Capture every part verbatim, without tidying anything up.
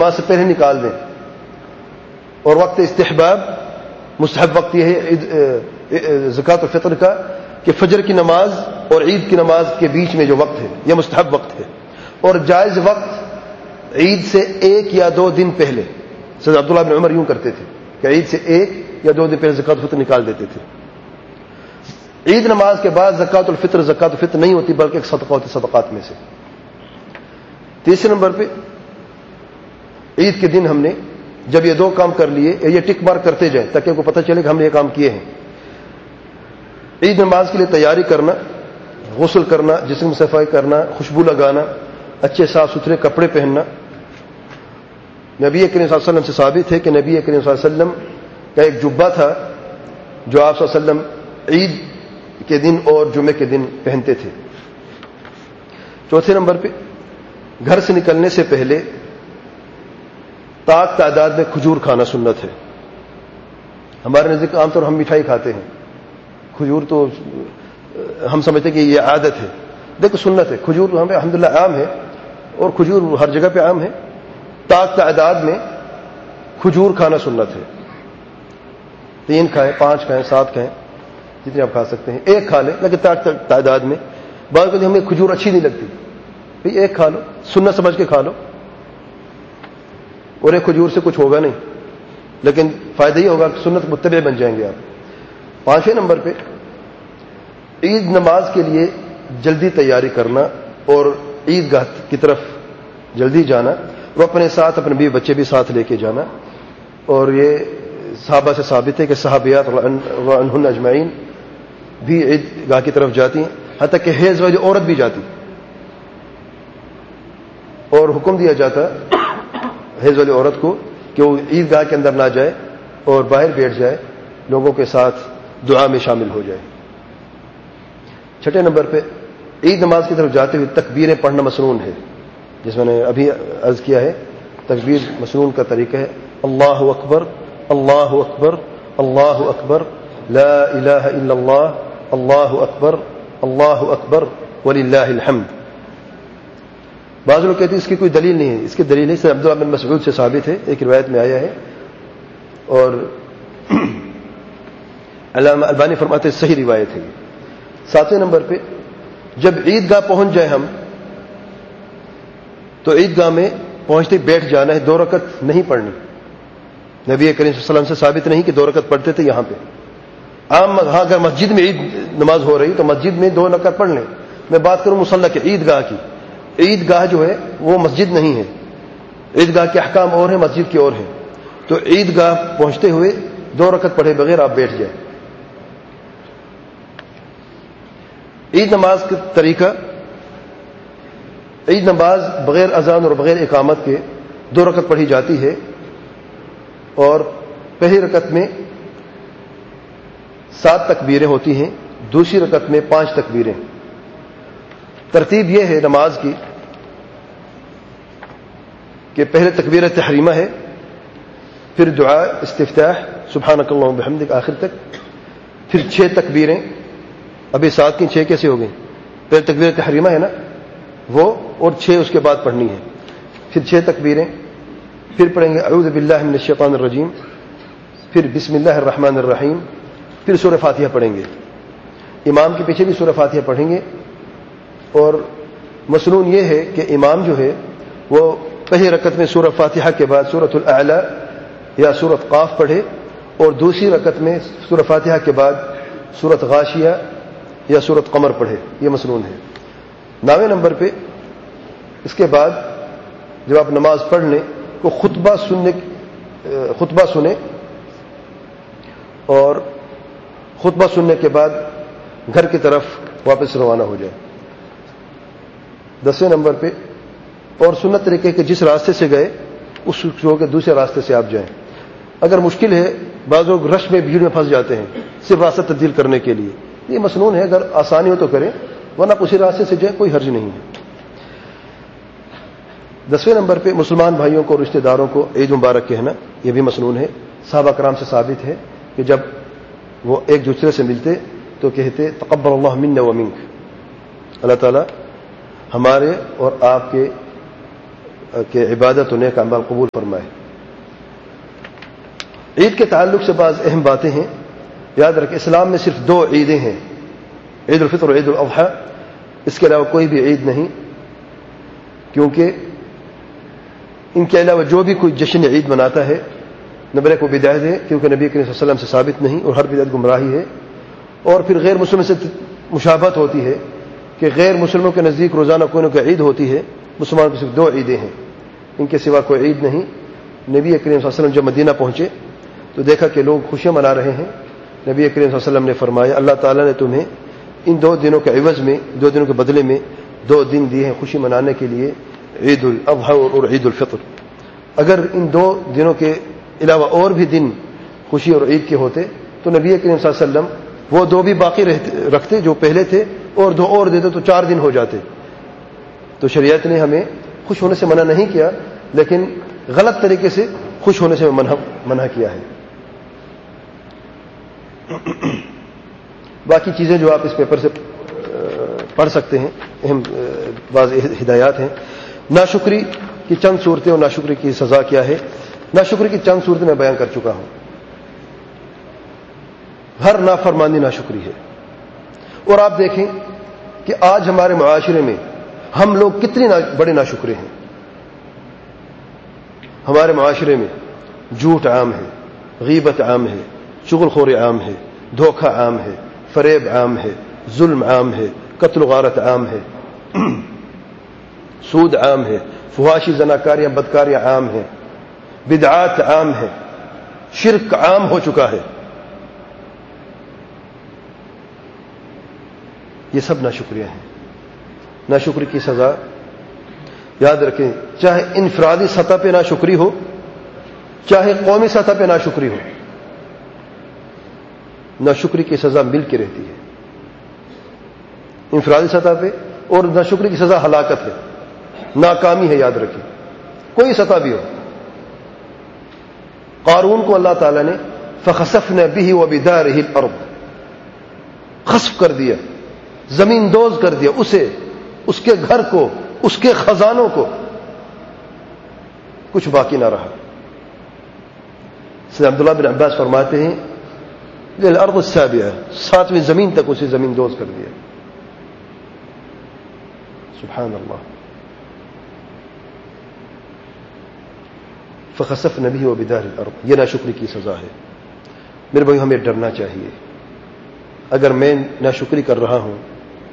نماز سے پہلے نکال دیں. اور وقت استحباب مستحب وقت یہ ہے زکوٰۃ الفطر کا کہ فجر کی نماز اور عید کی نماز کے بیچ میں جو وقت ہے یہ مستحب وقت ہے. اور جائز وقت عید سے ایک یا دو دن پہلے. سید عبداللہ بن عمر یوں کرتے تھے کہ عید سے ایک یا دو دن پہلے زکوٰۃ الفطر نکال دیتے تھے. عید نماز کے بعد زکوٰۃ الفطر زکوٰۃ الفطر نہیں ہوتی بلکہ ایک صدقہ ہوتی صدقات میں سے. تیسرے نمبر پہ عید کے دن ہم نے جب یہ دو کام کر لیے یہ ٹک مارک کرتے جائیں تاکہ ان کو پتہ چلے کہ ہم نے یہ کام کیے ہیں. عید نماز کے لیے تیاری کرنا, غسل کرنا, جسم میں صفائی کرنا, خوشبو لگانا, اچھے صاف ستھرے کپڑے پہننا. نبی کریم صلی اللہ علیہ وسلم سے ثابت ہے کہ نبی کریم صلی اللہ علیہ وسلم کا ایک جبہ تھا جو آپ صلی اللہ علیہ وسلم عید کے دن اور جمعے کے دن پہنتے تھے. چوتھے نمبر پہ گھر سے نکلنے سے پہلے طاق تعداد میں کھجور کھانا سنت ہے. ہمارے نزدیک عام طور ہم مٹھائی کھاتے ہیں, کھجور تو ہم سمجھتے ہیں کہ یہ عادت ہے. دیکھو سنت ہے, کھجور ہمیں الحمدللہ عام ہے اور کھجور ہر جگہ پہ عام ہے. طاق تعداد میں کھجور کھانا سنت ہے. تین کھائیں, پانچ کھائیں, سات کھائیں, جتنے آپ کھا سکتے ہیں. ایک کھا لیں لیکن طاق تعداد میں. بعض کو ہمیں کھجور اچھی نہیں لگتی, بھئی ایک کھا لو, سنت سمجھ کے کھا لو, اور ایک کھجور سے کچھ ہوگا نہیں لیکن فائدہ یہ ہوگا کہ سنت متبع بن جائیں گے آپ. پانچویں نمبر پہ عید نماز کے لیے جلدی تیاری کرنا اور عید گاہ کی طرف جلدی جانا, وہ اپنے ساتھ اپنے بیوی بچے بھی ساتھ لے کے جانا. اور یہ صحابہ سے ثابت ہے کہ صحابیات عنہن اجمعین بھی عید گاہ کی طرف جاتی ہیں, حتیٰ کہ حیض والی عورت بھی جاتی. اور حکم دیا جاتا حیض والی عورت کو کہ وہ عید گاہ کے اندر نہ جائے اور باہر بیٹھ جائے, لوگوں کے ساتھ دعا میں شامل ہو جائے. چھٹے نمبر پہ عید نماز کی طرف جاتے ہوئے تکبیریں پڑھنا مسنون ہے, جس میں نے ابھی عرض کیا ہے. تکبیر مسنون کا طریقہ ہے اللہ اکبر اللہ اکبر اللہ اکبر لا الہ الا اللہ اللہ اکبر اللہ اکبر وللہ الحمد. بعض لوگ کہتے ہیں اس کی کوئی دلیل نہیں ہے. اس کی دلیل ہے عبداللہ بن مسعود سے ثابت ہے, ایک روایت میں آیا ہے, اور علامہ البانی فرماتے ہیں صحیح روایت ہے. ساتویں نمبر پہ جب عید گاہ پہنچ جائے ہم تو عید گاہ میں پہنچتے بیٹھ جانا ہے, دو رکعت نہیں پڑھنی. نبی کریم صلی اللہ علیہ وسلم سے ثابت نہیں کہ دو رکعت پڑھتے تھے. یہاں پہ عام ہاں اگر مسجد میں عید نماز ہو رہی تو مسجد میں دو رکعت پڑھ لیں. میں بات کروں مصلی کے عید گاہ کی. عید گاہ جو ہے وہ مسجد نہیں ہے, عید گاہ کے احکام اور ہیں, مسجد کے اور ہیں. تو عید گاہ پہنچتے ہوئے دو رکعت پڑھے بغیر آپ بیٹھ جائیں. عید نماز کا طریقہ, عید نماز بغیر اذان اور بغیر اقامت کے دو رکعت پڑھی جاتی ہے, اور پہلی رکعت میں سات تکبیریں ہوتی ہیں, دوسری رکعت میں پانچ تکبیریں. ترتیب یہ ہے نماز کی کہ پہلے تکبیر تحریمہ ہے, پھر دعا استفتاح سبحانک اللہم بحمدک آخر تک, پھر چھ تکبیریں. ابھی سات کی چھ کیسے ہو گئی؟ پہلے تکبیر تحریمہ ہے نا وہ, اور چھ اس کے بعد پڑھنی ہے. پھر چھ تکبیریں, پھر پڑھیں گے اعوذ باللہ من الشیطان الرجیم, پھر بسم اللہ الرحمن الرحیم, پھر سورہ فاتحہ پڑھیں گے. امام کے پیچھے بھی سورہ فاتحہ پڑھیں گے. اور مسنون یہ ہے کہ امام جو ہے وہ پہلی رکعت میں سورہ فاتحہ کے بعد سورۃ الاعلی یا سورۃ قاف پڑھے, اور دوسری رکعت میں سورہ فاتحہ کے بعد سورۃ غاشیہ یا سورۃ قمر پڑھے. یہ مسنون ہے. نویں نمبر پہ اس کے بعد جب آپ نماز پڑھ لیں تو خطبہ سننے خطبہ سنیں, اور خطبہ سننے کے بعد گھر کی طرف واپس روانہ ہو جائے. دسویں نمبر پہ اور سنت طریقے کے جس راستے سے گئے اس شو کے دوسرے راستے سے آپ جائیں. اگر مشکل ہے, بعض لوگ رش میں بھیڑ میں پھنس جاتے ہیں صرف راستہ تبدیل کرنے کے لیے, یہ مسنون ہے. اگر آسانی ہو تو کریں, ورنہ اسی راستے سے جائیں, کوئی حرج نہیں ہے. دسویں نمبر پہ مسلمان بھائیوں کو رشتہ داروں کو عید مبارک کہنا, یہ بھی مسنون ہے. صحابہ کرام سے ثابت ہے کہ جب وہ ایک دوسرے سے ملتے تو کہتے تقبل اللہ منا و منک, اللہ تعالیٰ ہمارے اور آپ کے کہ عبادت و نیک اعمال قبول فرمائے۔ عید کے تعلق سے بعض اہم باتیں ہیں، یاد رکھیں اسلام میں صرف دو عیدیں ہیں، عید الفطر اور عید الاضحیٰ، اس کے علاوہ کوئی بھی عید نہیں، کیونکہ ان کے علاوہ جو بھی کوئی جشن عید مناتا ہے نبی کو بدعت ہے، کیونکہ نبی کریم صلی اللہ علیہ وسلم سے ثابت نہیں، اور ہر بدعت گمراہی ہے۔ اور پھر غیر مسلموں سے مشابہت ہوتی ہے کہ غیر مسلموں کے نزدیک روزانہ کوئی نہ کوئی عید ہوتی ہے، مسلمانوں کو صرف دو عیدیں ہیں، ان کے سوا کوئی عید نہیں۔ نبی کریم صلی اللہ علیہ وسلم جب مدینہ پہنچے تو دیکھا کہ لوگ خوشیاں منا رہے ہیں۔ نبی کریم صلی اللہ علیہ وسلم نے فرمایا اللہ تعالیٰ نے تمہیں ان دو دنوں کے عوض میں، دو دنوں کے بدلے میں دو دن دیے ہیں خوشی منانے کے لیے، عید الاضحیٰ اور عید الفطر۔ اگر ان دو دنوں کے علاوہ اور بھی دن خوشی اور عید کے ہوتے تو نبی کریم صلی اللہ علیہ وسلم وہ دو بھی باقی رکھتے جو پہلے تھے، اور دو اور دیتے تو چار دن ہو جاتے۔ تو شریعت نے ہمیں خوش ہونے سے منع نہیں کیا، لیکن غلط طریقے سے خوش ہونے سے منع منع کیا ہے۔ باقی چیزیں جو آپ اس پیپر سے پڑھ سکتے ہیں، اہم بعض ہدایات ہیں۔ ناشکری کی چند صورتیں اور ناشکری کی سزا کیا ہے۔ ناشکری کی چند صورتیں میں بیان کر چکا ہوں۔ ہر نافرمانی ناشکری ہے، اور آپ دیکھیں کہ آج ہمارے معاشرے میں ہم لوگ کتنے بڑے ناشکرے ہیں۔ ہمارے معاشرے میں جھوٹ عام ہے، غیبت عام ہے، چغل خوری عام ہے، دھوکہ عام ہے، فریب عام ہے، ظلم عام ہے، قتل و غارت عام ہے، سود عام ہے، فحاشی زناکاریاں بدکاریاں عام ہیں، بدعات عام ہیں، شرک عام ہو چکا ہے۔ یہ سب ناشکریاں ہیں۔ ناشکری کی سزا یاد رکھیں، چاہے انفرادی سطح پہ ناشکری ہو، چاہے قومی سطح پہ ناشکری ہو، ناشکری کی سزا مل کے رہتی ہے۔ انفرادی سطح پہ اور ناشکری کی سزا ہلاکت ہے، ناکامی ہے، یاد رکھیں کوئی سطح بھی ہو۔ قارون کو اللہ تعالیٰ نے فخسفنا به وبداره الارض، خسف کر دیا، زمین دوز کر دیا، اسے، اس کے گھر کو، اس کے خزانوں کو، کچھ باقی نہ رہا۔ سید عبداللہ بن عباس فرماتے ہیں الارض السابعہ، ساتویں زمین تک اسے زمین دوز کر دیا۔ سبحان اللہ۔ فخسفنا به وبداره الارض، یہ ناشکری کی سزا ہے۔ میرے بھائی ہمیں ڈرنا چاہیے، اگر میں ناشکری کر رہا ہوں،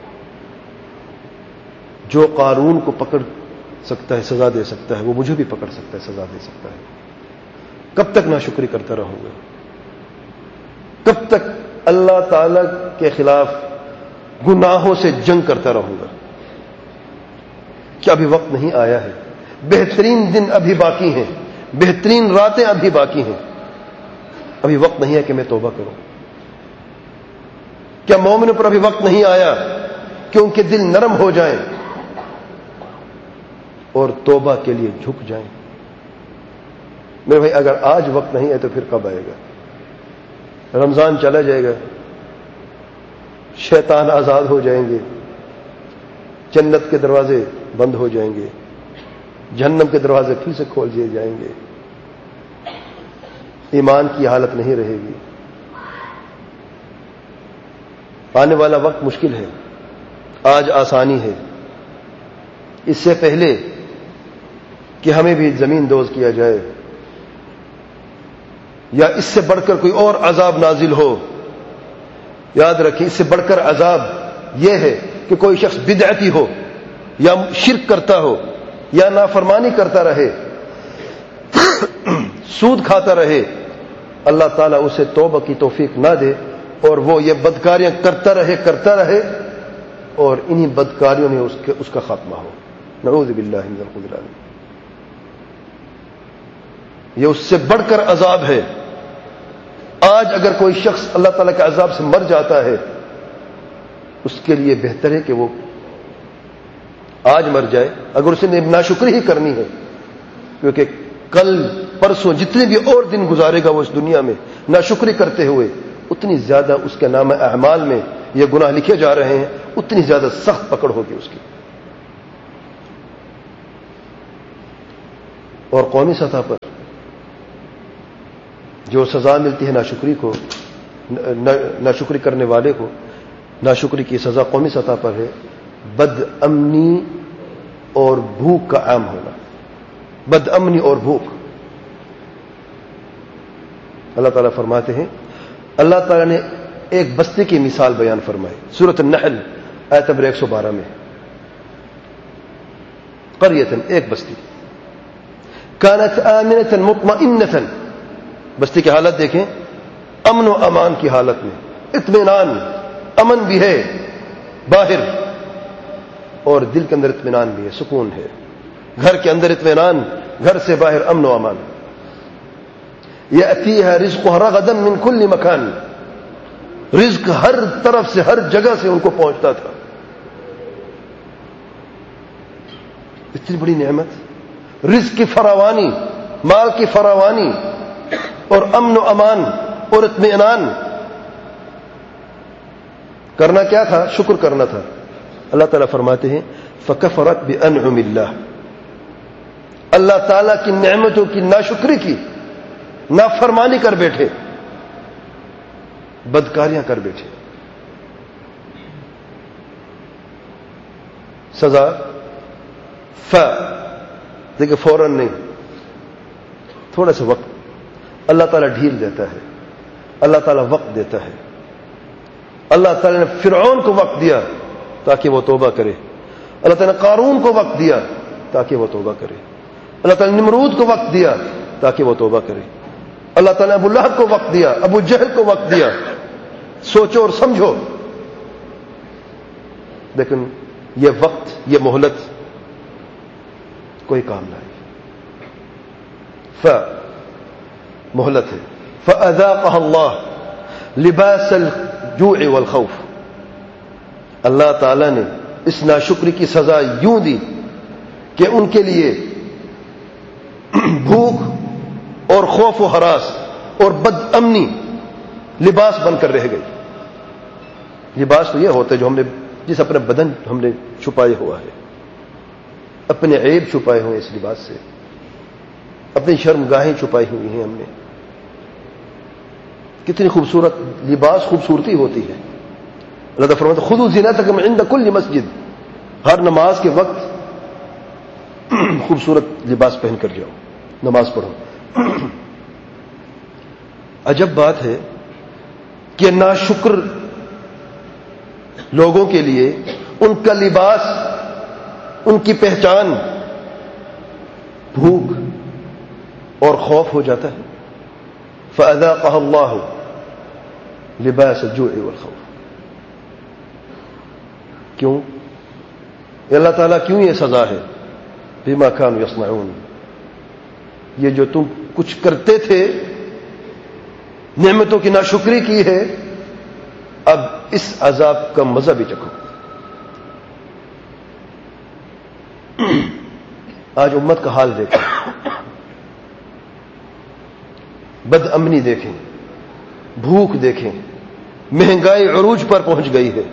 جو قارون کو پکڑ سکتا ہے سزا دے سکتا ہے، وہ مجھے بھی پکڑ سکتا ہے سزا دے سکتا ہے۔ کب تک ناشکری کرتا رہوں گا؟ کب تک اللہ تعالی کے خلاف گناہوں سے جنگ کرتا رہوں گا؟ کیا ابھی وقت نہیں آیا ہے؟ بہترین دن ابھی باقی ہیں، بہترین راتیں ابھی باقی ہیں، ابھی وقت نہیں ہے کہ میں توبہ کروں؟ کیا مومنوں پر ابھی وقت نہیں آیا کہ ان کے دل نرم ہو جائیں اور توبہ کے لیے جھک جائیں؟ میرے بھائی اگر آج وقت نہیں ہے تو پھر کب آئے گا؟ رمضان چلا جائے گا، شیطان آزاد ہو جائیں گے، جنت کے دروازے بند ہو جائیں گے، جہنم کے دروازے پھر سے کھول دیے جائیں گے، ایمان کی حالت نہیں رہے گی۔ آنے والا وقت مشکل ہے، آج آسانی ہے، اس سے پہلے کہ ہمیں بھی زمین دوز کیا جائے یا اس سے بڑھ کر کوئی اور عذاب نازل ہو، یاد رکھیں اس سے بڑھ کر عذاب یہ ہے کہ کوئی شخص بدعتی ہو یا شرک کرتا ہو یا نافرمانی کرتا رہے، سود کھاتا رہے، اللہ تعالیٰ اسے توبہ کی توفیق نہ دے اور وہ یہ بدکاریاں کرتا رہے کرتا رہے اور انہی بدکاریوں میں اس کے اس کا خاتمہ ہو، نعوذ باللہ من الخذلان۔ یہ اس سے بڑھ کر عذاب ہے۔ آج اگر کوئی شخص اللہ تعالیٰ کے عذاب سے مر جاتا ہے، اس کے لیے بہتر ہے کہ وہ آج مر جائے، اگر اسے ناشکری ہی کرنی ہے، کیونکہ کل پرسوں جتنے بھی اور دن گزارے گا وہ اس دنیا میں ناشکری کرتے ہوئے، اتنی زیادہ اس کے نام اعمال میں یہ گناہ لکھے جا رہے ہیں، اتنی زیادہ سخت پکڑ ہوگی اس کی۔ اور قومی سطح پر جو سزا ملتی ہے ناشکری کو، ناشکری کرنے والے کو، ناشکری کی سزا قومی سطح پر ہے بد امنی اور بھوک کا عام ہونا. بد امنی اور بھوک. اللہ تعالیٰ فرماتے ہیں، اللہ تعالیٰ نے ایک بستی کی مثال بیان فرمائی سورۃ النحل آیت نمبر ایک سو بارہ میں. قریۃ، ایک بستی، کانت آمنۃ مطمئنۃ، بستی کی حالت دیکھیں، امن و امان کی حالت میں، اطمینان، امن بھی ہے باہر اور دل کے اندر اطمینان بھی ہے، سکون ہے. گھر کے اندر اطمینان، گھر سے باہر امن و امان. یأتیہا رزقہا رغدا من کل مکان، رزق ہر طرف سے، ہر جگہ سے ان کو پہنچتا تھا. اتنی بڑی نعمت، رزق کی فراوانی، مال کی فراوانی اور امن و امان اور اطمینان. کرنا کیا تھا؟ شکر کرنا تھا. اللہ تعالیٰ فرماتے ہیں فکفرت بانعم اللہ، اللہ تعالیٰ کی نعمتوں کی ناشکری کی، نافرمانی کر بیٹھے، بدکاریاں کر بیٹھے. سزا ف دیکھیں فوراً نہیں، تھوڑا سا وقت اللہ تعالیٰ ڈھیل دیتا ہے، اللہ تعالیٰ وقت دیتا ہے. اللہ تعالیٰ نے فرعون کو وقت دیا تاکہ وہ توبہ کرے، اللہ تعالیٰ نے قارون کو وقت دیا تاکہ وہ توبہ کرے، اللہ تعالیٰ نے نمرود کو وقت دیا تاکہ وہ توبہ کرے، اللہ تعالیٰ نے ابو لہب کو وقت دیا، ابو جہل کو وقت دیا. سوچو اور سمجھو. لیکن یہ وقت، یہ مہلت کوئی کام نہیں. ف مہلت ہے. فأذاقها اللہ لباس الجوع والخوف، اللہ تعالی نے اس ناشکری کی سزا یوں دی کہ ان کے لیے بھوک اور خوف و ہراس اور بد امنی لباس بن کر رہ گئی. لباس تو یہ ہوتا ہے جو ہم نے، جس اپنے بدن ہم نے چھپائے ہوا ہے، اپنے عیب چھپائے ہوئے اس لباس سے، اپنی شرمگاہیں چھپائی ہوئی ہیں ہم نے. کتنی خوبصورت لباس، خوبصورتی ہوتی ہے. اللہ تعالیٰ فرماتا ہے خذوا زینتکم عند کل مسجد، ہر نماز کے وقت خوبصورت لباس پہن کر جاؤ، نماز پڑھو. عجب بات ہے کہ ناشکر لوگوں کے لیے ان کا لباس، ان کی پہچان بھوک اور خوف ہو جاتا ہے. فَأَذَاقَهَا اللَّهُ لِبَاسَ الْجُوعِ وَالْخَوْفِ. کیوں؟ اللہ تعالیٰ کیوں یہ سزا ہے؟ بِمَا كَانُوا يَصْنَعُونَ، یہ جو تم کچھ کرتے تھے، نعمتوں کی ناشکری کی ہے، اب اس عذاب کا مزہ بھی چکھو. آج امت کا حال دیکھیں، بد امنی دیکھیں، بھوک دیکھیں، مہنگائی عروج پر پہنچ گئی ہے.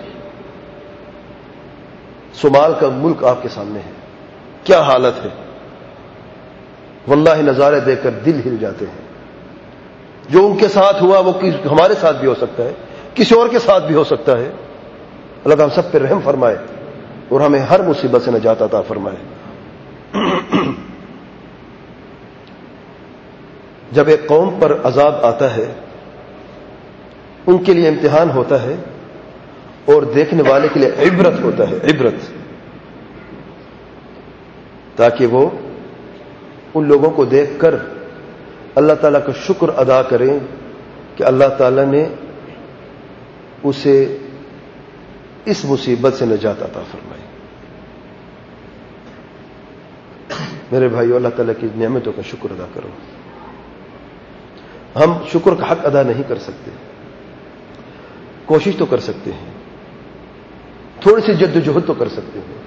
صومال کا ملک آپ کے سامنے ہے، کیا حالت ہے. واللہ نظارے دیکھ کر دل ہل جاتے ہیں. جو ان کے ساتھ ہوا وہ ہمارے ساتھ بھی ہو سکتا ہے، کسی اور کے ساتھ بھی ہو سکتا ہے. اللہ تعالیٰ ہم سب پہ رحم فرمائے اور ہمیں ہر مصیبت سے نجات عطا فرمائے. جب ایک قوم پر عذاب آتا ہے، ان کے لیے امتحان ہوتا ہے اور دیکھنے والے کے لیے عبرت ہوتا ہے، عبرت، تاکہ وہ ان لوگوں کو دیکھ کر اللہ تعالیٰ کا شکر ادا کریں کہ اللہ تعالیٰ نے اسے اس مصیبت سے نجات عطا فرمائی. میرے بھائیو، اللہ تعالیٰ کی نعمتوں کا شکر ادا کرو. ہم شکر کا حق ادا نہیں کر سکتے، کوشش تو کر سکتے ہیں، تھوڑی سی جد و جہد تو کر سکتے ہیں،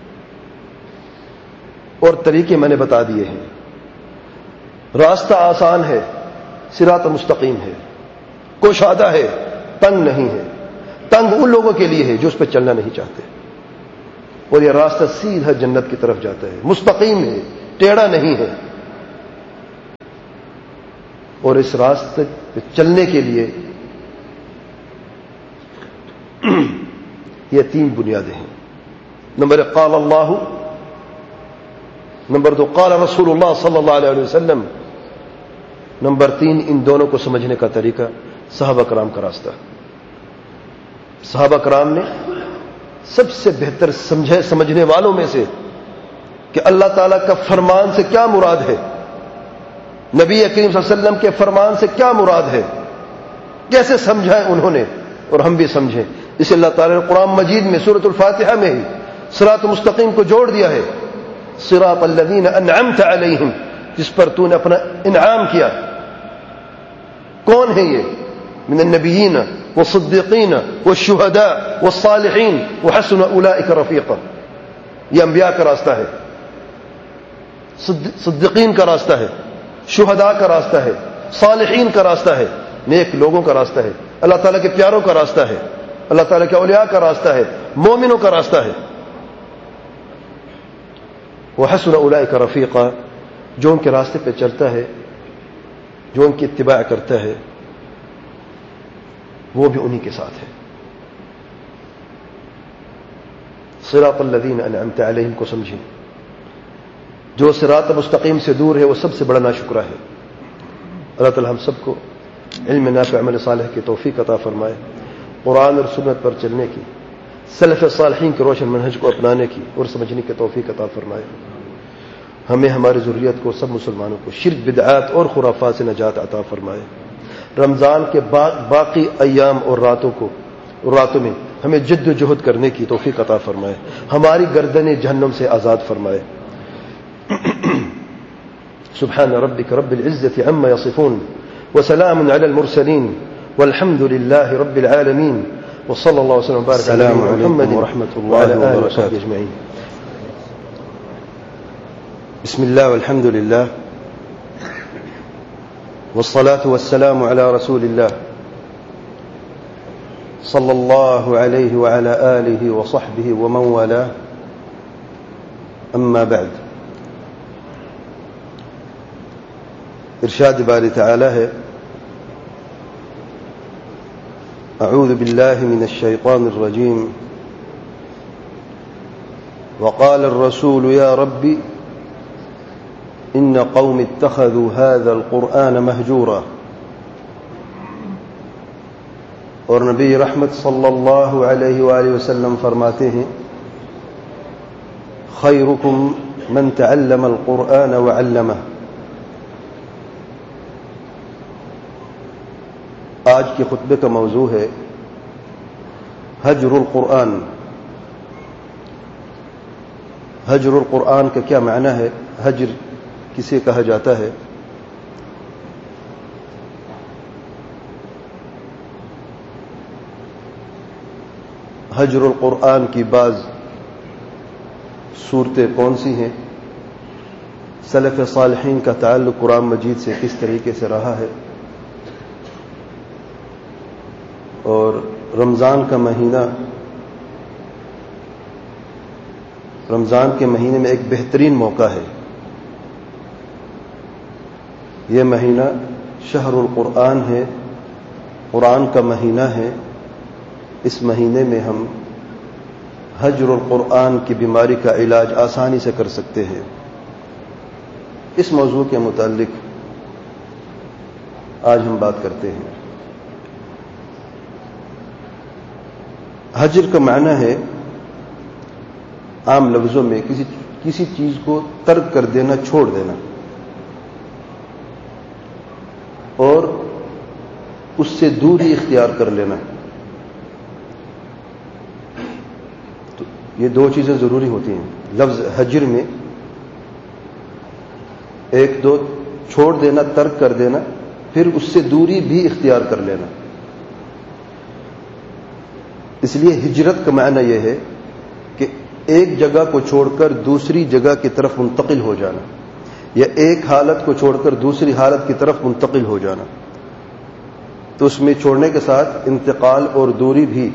اور طریقے میں نے بتا دیے ہیں. راستہ آسان ہے، صراط مستقیم ہے، کشادہ ہے، تنگ نہیں ہے. تنگ ان لوگوں کے لیے ہے جو اس پہ چلنا نہیں چاہتے، اور یہ راستہ سیدھا جنت کی طرف جاتا ہے، مستقیم ہے، ٹیڑھا نہیں ہے. اور اس راستے پہ چلنے کے لیے یہ تین بنیادیں ہیں. نمبر ایک قال اللہ، نمبر دو قال رسول اللہ صلی اللہ علیہ وسلم، نمبر تین ان دونوں کو سمجھنے کا طریقہ صحابہ کرام کا راستہ. صحابہ کرام نے سب سے بہتر سمجھے سمجھنے والوں میں سے کہ اللہ تعالیٰ کا فرمان سے کیا مراد ہے، نبی کریم صلی اللہ علیہ وسلم کے فرمان سے کیا مراد ہے، کیسے سمجھا ہے انہوں نے اور ہم بھی سمجھیں. اس اللہ تعالیٰ نے قرآن مجید میں سورۃ الفاتحہ میں ہی صراط مستقیم کو جوڑ دیا ہے. صراط الذین انعمت علیہم، جس پر تو نے اپنا انعام کیا. کون ہے یہ؟ من النبیین والصدیقین والشہداء والصالحین وحسن اولئک رفیقا. یہ انبیاء کا راستہ ہے، صدیقین کا راستہ ہے، شہداء کا راستہ ہے، صالحین کا راستہ ہے، نیک لوگوں کا راستہ ہے، اللہ تعالیٰ کے پیاروں کا راستہ ہے، اللہ تعالیٰ کے اولیاء کا راستہ ہے، مومنوں کا راستہ ہے. وحسن اولئک رفیقا، جو ان کے راستے پہ چلتا ہے، جو ان کی اتباع کرتا ہے، وہ بھی انہی کے ساتھ ہے. صراط الذین انعمت علیہم کو سمجھیں. جو صراط مستقیم سے دور ہے وہ سب سے بڑا ناشکرہ ہے. اللہ تعالی ہم سب کو علم نافع عمل صالح کی توفیق عطا فرمائے، قرآن اور سنت پر چلنے کی، سلف صالحین کے روشن منہج کو اپنانے کی اور سمجھنے کی توفیق عطا فرمائے. ہمیں ہماری ذریت کو، سب مسلمانوں کو شرک بدعات اور خرافات سے نجات عطا فرمائے. رمضان کے باقی ایام اور راتوں کو اور راتوں میں ہمیں جد و جہد کرنے کی توفیق عطا فرمائے. ہماری گردنیں جہنم سے آزاد فرمائے. سبحان ربک رب العزة عما يصفون وسلام على المرسلين والحمد لله رب العالمين وصلى الله وسلم وبارك على محمد ورحمة الله وبركاته أجمعين. بسم الله والحمد لله والصلاة والسلام على رسول الله صلى الله عليه وعلى آله وصحبه ومن والاه. أما بعد، ارشاد باری تعالی ہے اعوذ باللہ من الشیطان الرجیم وقال الرسول یا رب ان قوم اتخذوا هذا القرآن مہجورا. اور نبی رحمت صلی اللہ علیہ وآلہ وسلم فرماتے ہیں خیرکم من تعلم القرآن وعلمہ. آج کے خطبے کا موضوع ہے حجر القرآن. حجر القرآن کا کیا معنی ہے؟ حجر کسے کہا جاتا ہے؟ حجر القرآن کی بعض صورتیں کون سی ہیں؟ سلف صالحین کا تعلق قرآن مجید سے کس طریقے سے رہا ہے؟ اور رمضان کا مہینہ، رمضان کے مہینے میں ایک بہترین موقع ہے. یہ مہینہ شہر القرآن ہے، قرآن کا مہینہ ہے. اس مہینے میں ہم حجر القرآن کی بیماری کا علاج آسانی سے کر سکتے ہیں. اس موضوع کے متعلق آج ہم بات کرتے ہیں. حجر کا معنی ہے عام لفظوں میں کسی کسی چیز کو ترک کر دینا، چھوڑ دینا، اور اس سے دوری اختیار کر لینا. تو یہ دو چیزیں ضروری ہوتی ہیں لفظ حجر میں. ایک دو چھوڑ دینا، ترک کر دینا، پھر اس سے دوری بھی اختیار کر لینا. اس لیے ہجرت کا معنی یہ ہے کہ ایک جگہ کو چھوڑ کر دوسری جگہ کی طرف منتقل ہو جانا، یا ایک حالت کو چھوڑ کر دوسری حالت کی طرف منتقل ہو جانا. تو اس میں چھوڑنے کے ساتھ انتقال اور دوری بھی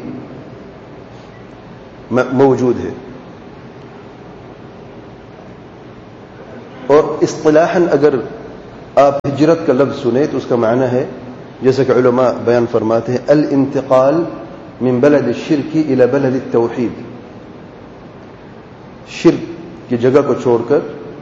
موجود ہے. اور اصطلاحاً اگر آپ ہجرت کا لفظ سنیں تو اس کا معنی ہے، جیسا کہ علماء بیان فرماتے ہیں، الانتقال من بلد الشرک الى بلد التوحید، شرک کی جگہ کو چھوڑ کر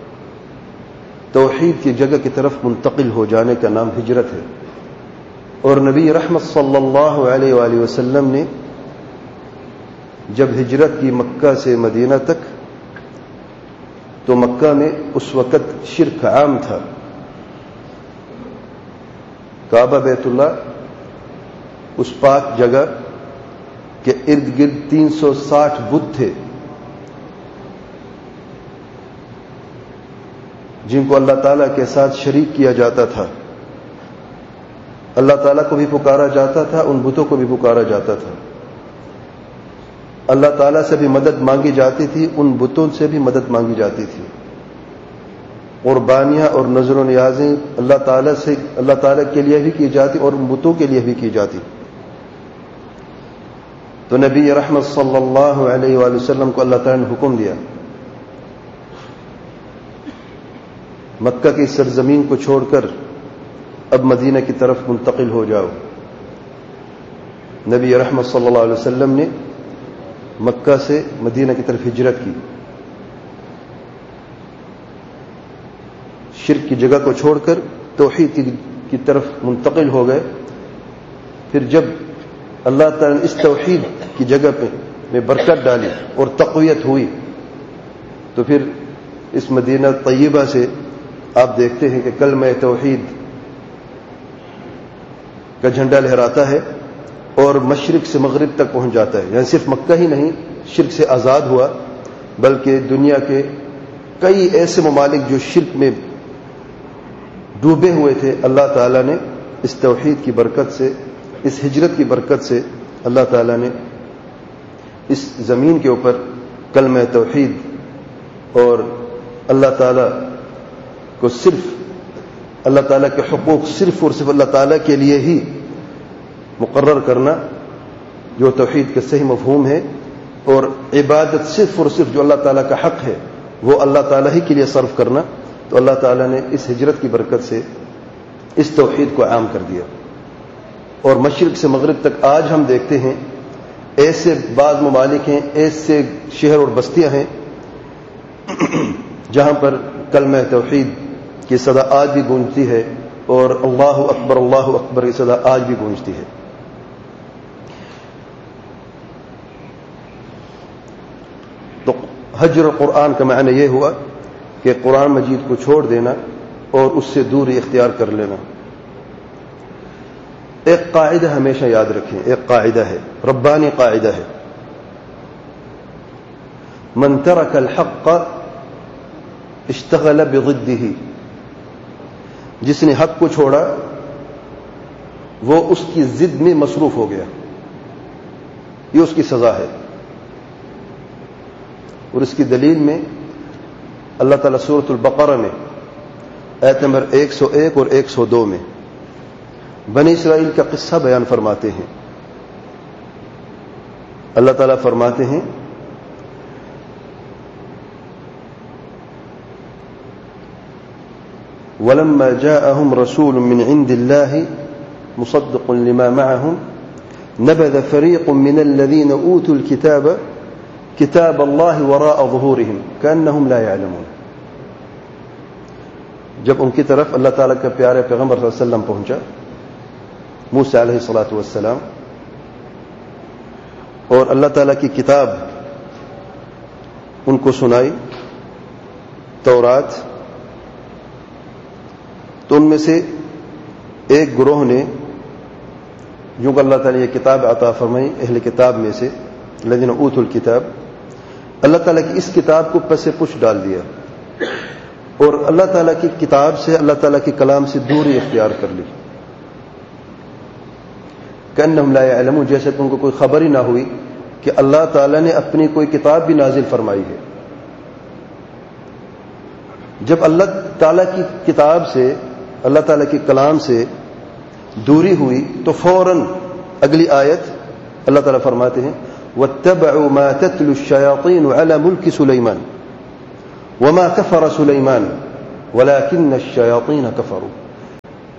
توحید کی جگہ کی طرف منتقل ہو جانے کا نام ہجرت ہے۔ اور نبی رحمت صلی اللہ علیہ وآلہ وسلم نے جب ہجرت کی مکہ سے مدینہ تک، تو مکہ میں اس وقت شرک عام تھا۔ کعبہ بیت اللہ اس پاک جگہ کے ارد گرد تین سو ساٹھ بت تھے جن کو اللہ تعالیٰ کے ساتھ شریک کیا جاتا تھا۔ اللہ تعالیٰ کو بھی پکارا جاتا تھا، ان بتوں کو بھی پکارا جاتا تھا۔ اللہ تعالیٰ سے بھی مدد مانگی جاتی تھی، ان بتوں سے بھی مدد مانگی جاتی تھی۔ قربانیاں اور نذر و نیازیں اللہ تعالیٰ سے اللہ تعالیٰ کے لیے بھی کی جاتی اور ان بتوں کے لیے بھی کی جاتی۔ تو نبی رحمت صلی اللہ علیہ وآلہ وسلم کو اللہ تعالیٰ نے حکم دیا، مکہ کی سرزمین کو چھوڑ کر اب مدینہ کی طرف منتقل ہو جاؤ۔ نبی رحمت صلی اللہ علیہ وسلم نے مکہ سے مدینہ کی طرف ہجرت کی، شرک کی جگہ کو چھوڑ کر توحید کی طرف منتقل ہو گئے۔ پھر جب اللہ تعالیٰ نے اس توحید کی جگہ پہ میں برکت ڈالی اور تقویت ہوئی، تو پھر اس مدینہ طیبہ سے آپ دیکھتے ہیں کہ کلمہ توحید کا جھنڈا لہراتا ہے اور مشرق سے مغرب تک پہنچ جاتا ہے۔ یعنی صرف مکہ ہی نہیں شرک سے آزاد ہوا، بلکہ دنیا کے کئی ایسے ممالک جو شرک میں ڈوبے ہوئے تھے، اللہ تعالیٰ نے اس توحید کی برکت سے، اس ہجرت کی برکت سے اللہ تعالیٰ نے اس زمین کے اوپر کلمہ توحید اور اللہ تعالیٰ کو صرف اللہ تعالیٰ کے حقوق صرف اور صرف اللہ تعالیٰ کے لیے ہی مقرر کرنا، جو توحید کا صحیح مفہوم ہے، اور عبادت صرف اور صرف جو اللہ تعالیٰ کا حق ہے وہ اللہ تعالیٰ ہی کے لیے صرف کرنا، تو اللہ تعالیٰ نے اس ہجرت کی برکت سے اس توحید کو عام کر دیا۔ اور مشرق سے مغرب تک آج ہم دیکھتے ہیں ایسے بعض ممالک ہیں، ایسے شہر اور بستیاں ہیں جہاں پر کلمہ توحید کی صدا آج بھی گونجتی ہے اور اللہ اکبر اللہ اکبر کی صدا آج بھی گونجتی ہے۔ تو ہجر قرآن کا معنی یہ ہوا کہ قرآن مجید کو چھوڑ دینا اور اس سے دوری اختیار کر لینا۔ ایک قاعدہ ہمیشہ یاد رکھیں، ایک قاعدہ ہے، ربانی قاعدہ ہے، من ترک الحق اشتغل بضدہ، جس نے حق کو چھوڑا وہ اس کی ضد میں مصروف ہو گیا، یہ اس کی سزا ہے۔ اور اس کی دلیل میں اللہ تعالیٰ سورۃ البقرہ میں آیت نمبر ایک سو ایک اور ایک سو دو میں بنی اسرائیل کا قصہ بیان فرماتے ہیں۔ اللہ تعالیٰ فرماتے ہیں وَلَمَّا جَاءَهُمْ رَسُولٌ مِّنْ عِندِ اللَّهِ مُصَدِّقٌ لِمَا مَعَهُمْ نَبَذَ فَرِيقٌ مِّنَ الَّذِينَ أُوتُوا الْكِتَابَ كِتَابَ اللَّهِ وَرَاءَ ظُهُورِهِمْ كَأَنَّهُمْ لَا يَعْلَمُونَ۔ جب ان کی طرف اللہ تعالیٰ کا پیارے پیغمبر صلی اللہ علیہ وسلم پہنچا، موسیٰ علیہ الصلوۃ والسلام، اور اللہ تعالیٰ کی کتاب ان کو سنائی، تورات، تو ان میں سے ایک گروہ نے، جو کہ اللہ تعالیٰ یہ کتاب عطا فرمائی اہل کتاب میں سے الذین اوتوا الکتاب، اللہ تعالیٰ کی اس کتاب کو پس پش ڈال دیا اور اللہ تعالیٰ کی کتاب سے، اللہ تعالیٰ کے کلام سے دوری اختیار کر لی، کأنہم لا یعلمون، جیسے کہ ان کو کوئی خبر ہی نہ ہوئی کہ اللہ تعالیٰ نے اپنی کوئی کتاب بھی نازل فرمائی ہے۔ جب اللہ تعالیٰ کی کتاب سے، اللہ تعالیٰ کے کلام سے دوری ہوئی تو فوراً اگلی آیت اللہ تعالیٰ فرماتے ہیں وَاتَّبَعُوا مَا تَتْلُو الشَّيَاطِينُ عَلَى مُلْكِ سُلَيْمَانَ وَمَا كَفَرَ سُلَيْمَانُ وَلَكِنَّ الشَّيَاطِينَ كَفَرُوا۔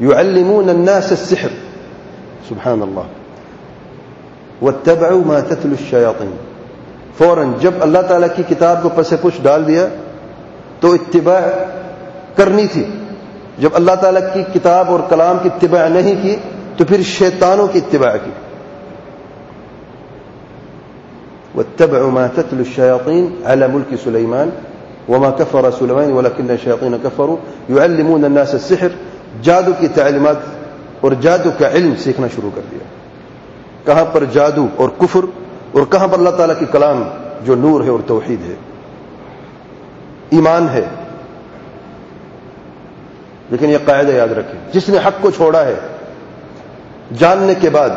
يعلمون الناس السحر سبحان اللہ واتبعوا ما تتلو الشياطين. فوراً جب اللہ تعالیٰ کی کتاب کو پس پش ڈال دیا تو اتباع کرنی تھی. جب اللہ تعالیٰ کی کتاب اور کلام کی اتباع نہیں کی تو پھر شیطانوں کی اتباع کی. واتبعوا ما تتلو الشياطين على ملك سليمان وما كفر سليمان ولكن الشياطين كفروا يعلمون الناس السحر. جادو کی تعلیمات اور جادو کا علم سیکھنا شروع کر دیا. کہاں پر جادو اور کفر اور کہاں پر اللہ تعالیٰ کی کلام جو نور ہے اور توحید ہے ایمان ہے. لیکن یہ قاعدہ یاد رکھیں, جس نے حق کو چھوڑا ہے جاننے کے بعد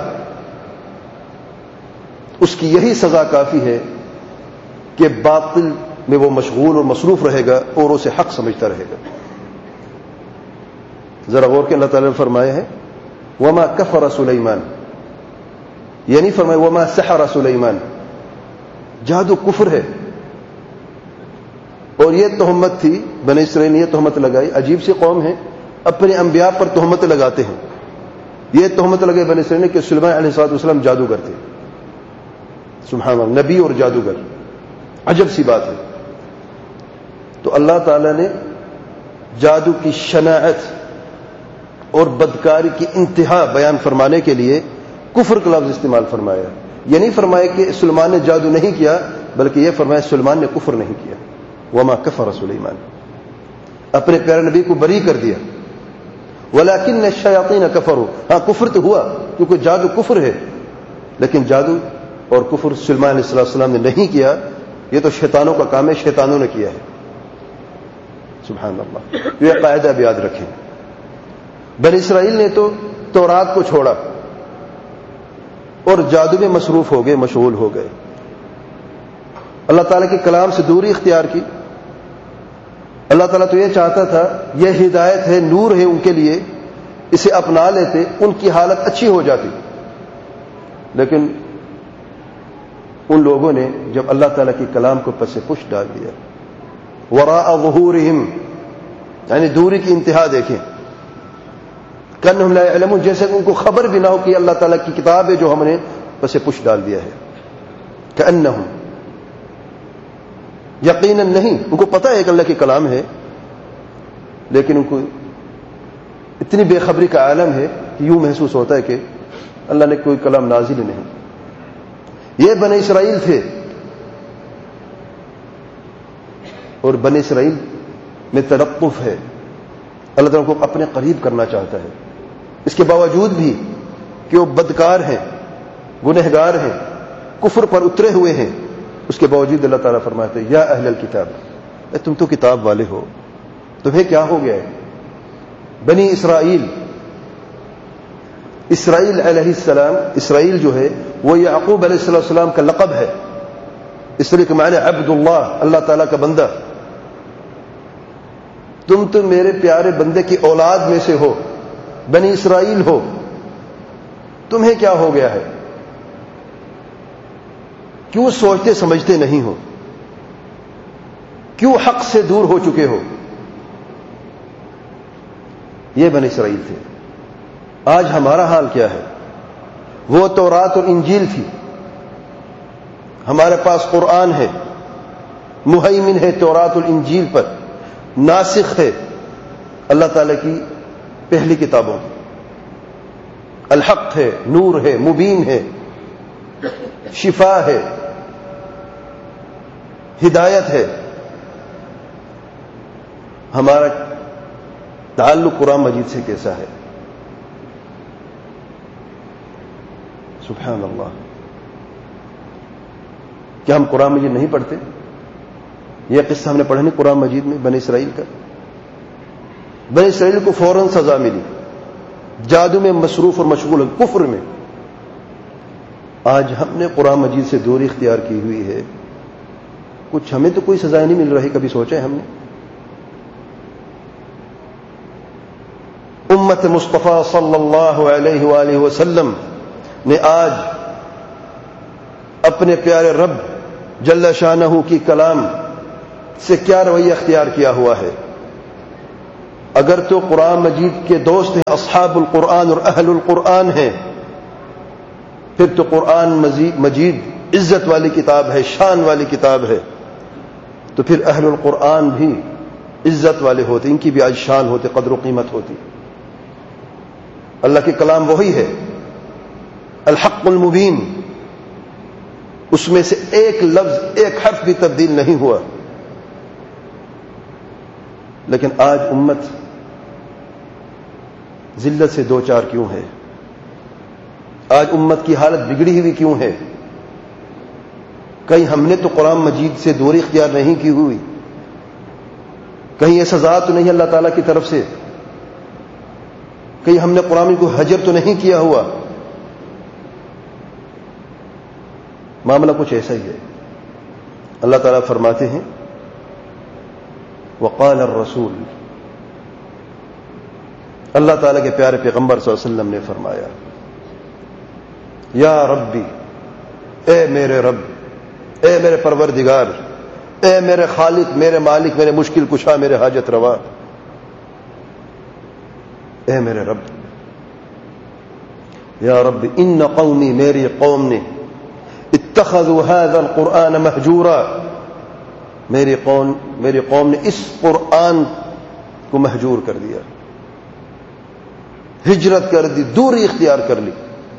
اس کی یہی سزا کافی ہے کہ باطل میں وہ مشغول اور مصروف رہے گا اور اسے حق سمجھتا رہے گا. ذرا غور کے اللہ تعالیٰ نے فرمایا ہے وما کفر سلیمان, یہ نہیں فرمایا وما سحر سلیمان. جادو کفر ہے. اور یہ تہمت تھی بنی اسرائیل نے یہ تہمت لگائی. عجیب سی قوم ہے, اپنے انبیاء پر تہمت لگاتے ہیں. یہ تہمت لگے بنی اسرائیل نے کہ سلیمان علیہ الصلوۃ والسلام جادوگر تھے. سبحان اللہ, نبی اور جادوگر, عجب سی بات ہے. تو اللہ تعالیٰ نے جادو کی شناعت اور بدکاری کی انتہا بیان فرمانے کے لیے کفر کا لفظ استعمال فرمایا. یہ نہیں فرمایا کہ سلیمان نے جادو نہیں کیا, بلکہ یہ فرمایا سلیمان نے کفر نہیں کیا. وما کفر سلیمان, اپنے پیارے نبی کو بری کر دیا. ولکن الشیاطین کفروا, ہاں کفر تو ہوا کیونکہ جادو کفر ہے, لیکن جادو اور کفر سلیمان علیہ السلام نے نہیں کیا. یہ تو شیطانوں کا کام ہے, شیطانوں نے کیا ہے. سبحان اللہ. یہ قاعدہ بھی یاد رکھیں. بنی اسرائیل نے تو تورات کو چھوڑا اور جادو میں مصروف ہو گئے, مشغول ہو گئے. اللہ تعالیٰ کے کلام سے دوری اختیار کی. اللہ تعالیٰ تو یہ چاہتا تھا, یہ ہدایت ہے, نور ہے ان کے لیے, اسے اپنا لیتے ان کی حالت اچھی ہو جاتی. لیکن ان لوگوں نے جب اللہ تعالیٰ کے کلام کو پس پش ڈال دیا, وراء ظہورہم, یعنی دوری کی انتہا دیکھیں. کأنہم لا یعلمون, جیسے کہ ان کو خبر بھی نہ ہو کہ اللہ تعالیٰ کی کتاب ہے جو ہم نے پس پش ڈال دیا ہے. کأنہم, یقیناً نہیں, ان کو پتہ ہے کہ اللہ کی کلام ہے, لیکن ان کو اتنی بے خبری کا عالم ہے کہ یوں محسوس ہوتا ہے کہ اللہ نے کوئی کلام نازل ہی نہیں. یہ بنی اسرائیل تھے, اور بنی اسرائیل میں تلطف ہے. اللہ تعالیٰ کو اپنے قریب کرنا چاہتا ہے. اس کے باوجود بھی کہ وہ بدکار ہیں, گنہگار ہیں, کفر پر اترے ہوئے ہیں, اس کے باوجود اللہ تعالیٰ فرماتے ہیں یا اہل الکتاب, اے تم تو کتاب والے ہو, تمہیں کیا ہو گیا ہے؟ بنی اسرائیل, اسرائیل علیہ السلام, اسرائیل جو ہے وہ یعقوب علیہ السلام کا لقب ہے. اسرائیل کے معنی عبد اللہ, اللہ تعالیٰ کا بندہ. تم تو میرے پیارے بندے کی اولاد میں سے ہو, بنی اسرائیل ہو, تمہیں کیا ہو گیا ہے؟ کیوں سوچتے سمجھتے نہیں ہو؟ کیوں حق سے دور ہو چکے ہو؟ یہ بنی اسرائیل تھے. آج ہمارا حال کیا ہے؟ وہ تورات اور انجیل تھی, ہمارے پاس قرآن ہے, مہیمن ہے تورات اور انجیل پر, ناسخ ہے اللہ تعالیٰ کی پہلی کتابوں, الحق ہے, نور ہے, مبین ہے, شفا ہے, ہدایت ہے. ہمارا تعلق قرآن مجید سے کیسا ہے؟ سبحان اللہ. کیا ہم قرآن مجید نہیں پڑھتے؟ یہ قصہ ہم نے پڑھا نہیں قرآن مجید میں بنی اسرائیل کا. بنی اسرائیل کو فوراً سزا ملی, جادو میں مصروف اور مشغول, کفر میں. آج ہم نے قرآن مجید سے دوری اختیار کی ہوئی ہے, کچھ ہمیں تو کوئی سزائیں نہیں مل رہی. کبھی سوچا ہے ہم نے؟ امت مصطفیٰ صلی اللہ علیہ وآلہ وسلم نے آج اپنے پیارے رب جل شانہ کی کلام سے کیا رویہ اختیار کیا ہوا ہے؟ اگر تو قرآن مجید کے دوست ہیں، اصحاب القرآن اور اہل القرآن ہیں، پھر تو قرآن مجید عزت والی کتاب ہے، شان والی کتاب ہے، تو پھر اہل القرآن بھی عزت والے ہوتے، ان کی بھی آج شان ہوتے، قدر و قیمت ہوتی۔ اللہ کے کلام وہی ہے، الحق المبین، اس میں سے ایک لفظ ایک حرف بھی تبدیل نہیں ہوا۔ لیکن آج امت ذلت سے دو چار کیوں ہے؟ آج امت کی حالت بگڑی ہوئی کیوں ہے؟ کہیں ہم نے تو قرآن مجید سے دوری اختیار نہیں کی ہوئی؟ کہیں یہ سزا تو نہیں اللہ تعالیٰ کی طرف سے؟ کہیں ہم نے قرآن کو حجر تو نہیں کیا ہوا؟ معاملہ کچھ ایسا ہی ہے۔ اللہ تعالیٰ فرماتے ہیں وقال الرسول، اللہ تعالیٰ کے پیارے پیغمبر صلی اللہ علیہ وسلم نے فرمایا، یا ربی، اے میرے رب، اے میرے پروردگار، اے میرے خالق، میرے مالک، میرے مشکل کشا، میرے حاجت روا، اے میرے رب، یا رب ان قومی، میری قوم نے، اتخذوا هذا القرآن مہجورا، میری قوم میری قوم نے اس قرآن کو مہجور کر دیا، ہجرت کر دی، دوری اختیار کر لی۔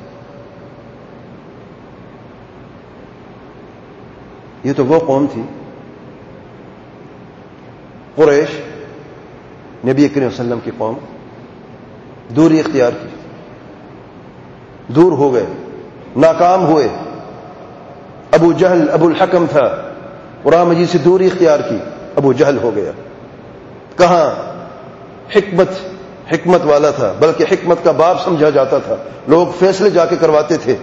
یہ تو وہ قوم تھی، قریش، نبی کریم صلی اللہ علیہ وسلم کی قوم، دوری اختیار کی، دور ہو گئے، ناکام ہوئے۔ ابو جہل ابو الحکم تھا، قرآن مجید سے دوری اختیار کی، ابو جہل ہو گیا۔ کہاں حکمت حکمت والا تھا، بلکہ حکمت کا باب سمجھا جاتا تھا، لوگ فیصلے جا کے کرواتے تھے،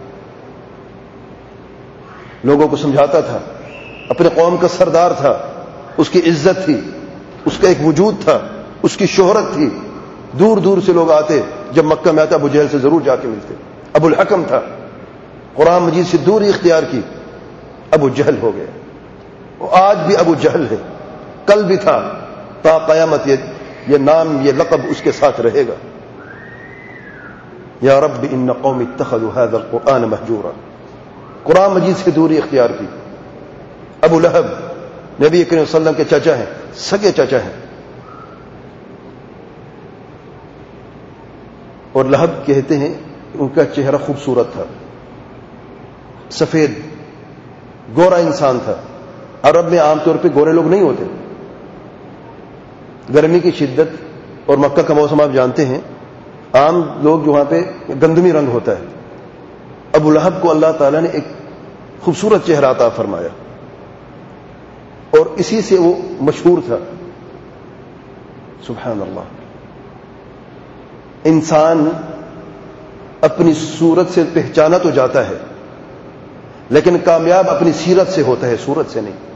لوگوں کو سمجھاتا تھا، اپنے قوم کا سردار تھا، اس کی عزت تھی، اس کا ایک وجود تھا، اس کی شہرت تھی، دور دور سے لوگ آتے، جب مکہ میں آتا ابو جہل سے ضرور جا کے ملتے۔ ابو الحکم تھا، قرآن مجید سے دوری اختیار کی، ابو جہل ہو گیا۔ وہ آج بھی ابو جہل ہے، کل بھی تھا، تا قیامت یہ یہ نام، یہ لقب اس کے ساتھ رہے گا۔ یا رب ان قوم اتخذوا هذا القرآن مہجورا، قرآن مجید سے دوری اختیار کی۔ ابو لہب نبی کریم صلی اللہ علیہ وسلم کے چچا ہیں، سگے چچا ہیں، اور لہب کہتے ہیں ان کا چہرہ خوبصورت تھا، سفید گورا انسان تھا۔ عرب میں عام طور پہ گورے لوگ نہیں ہوتے، گرمی کی شدت اور مکہ کا موسم آپ جانتے ہیں، عام لوگ جو وہاں پہ گندمی رنگ ہوتا ہے۔ ابو لہب کو اللہ تعالیٰ نے ایک خوبصورت چہرہ عطا فرمایا، اور اسی سے وہ مشہور تھا۔ سبحان اللہ، انسان اپنی صورت سے پہچانا تو جاتا ہے، لیکن کامیاب اپنی سیرت سے ہوتا ہے، صورت سے نہیں۔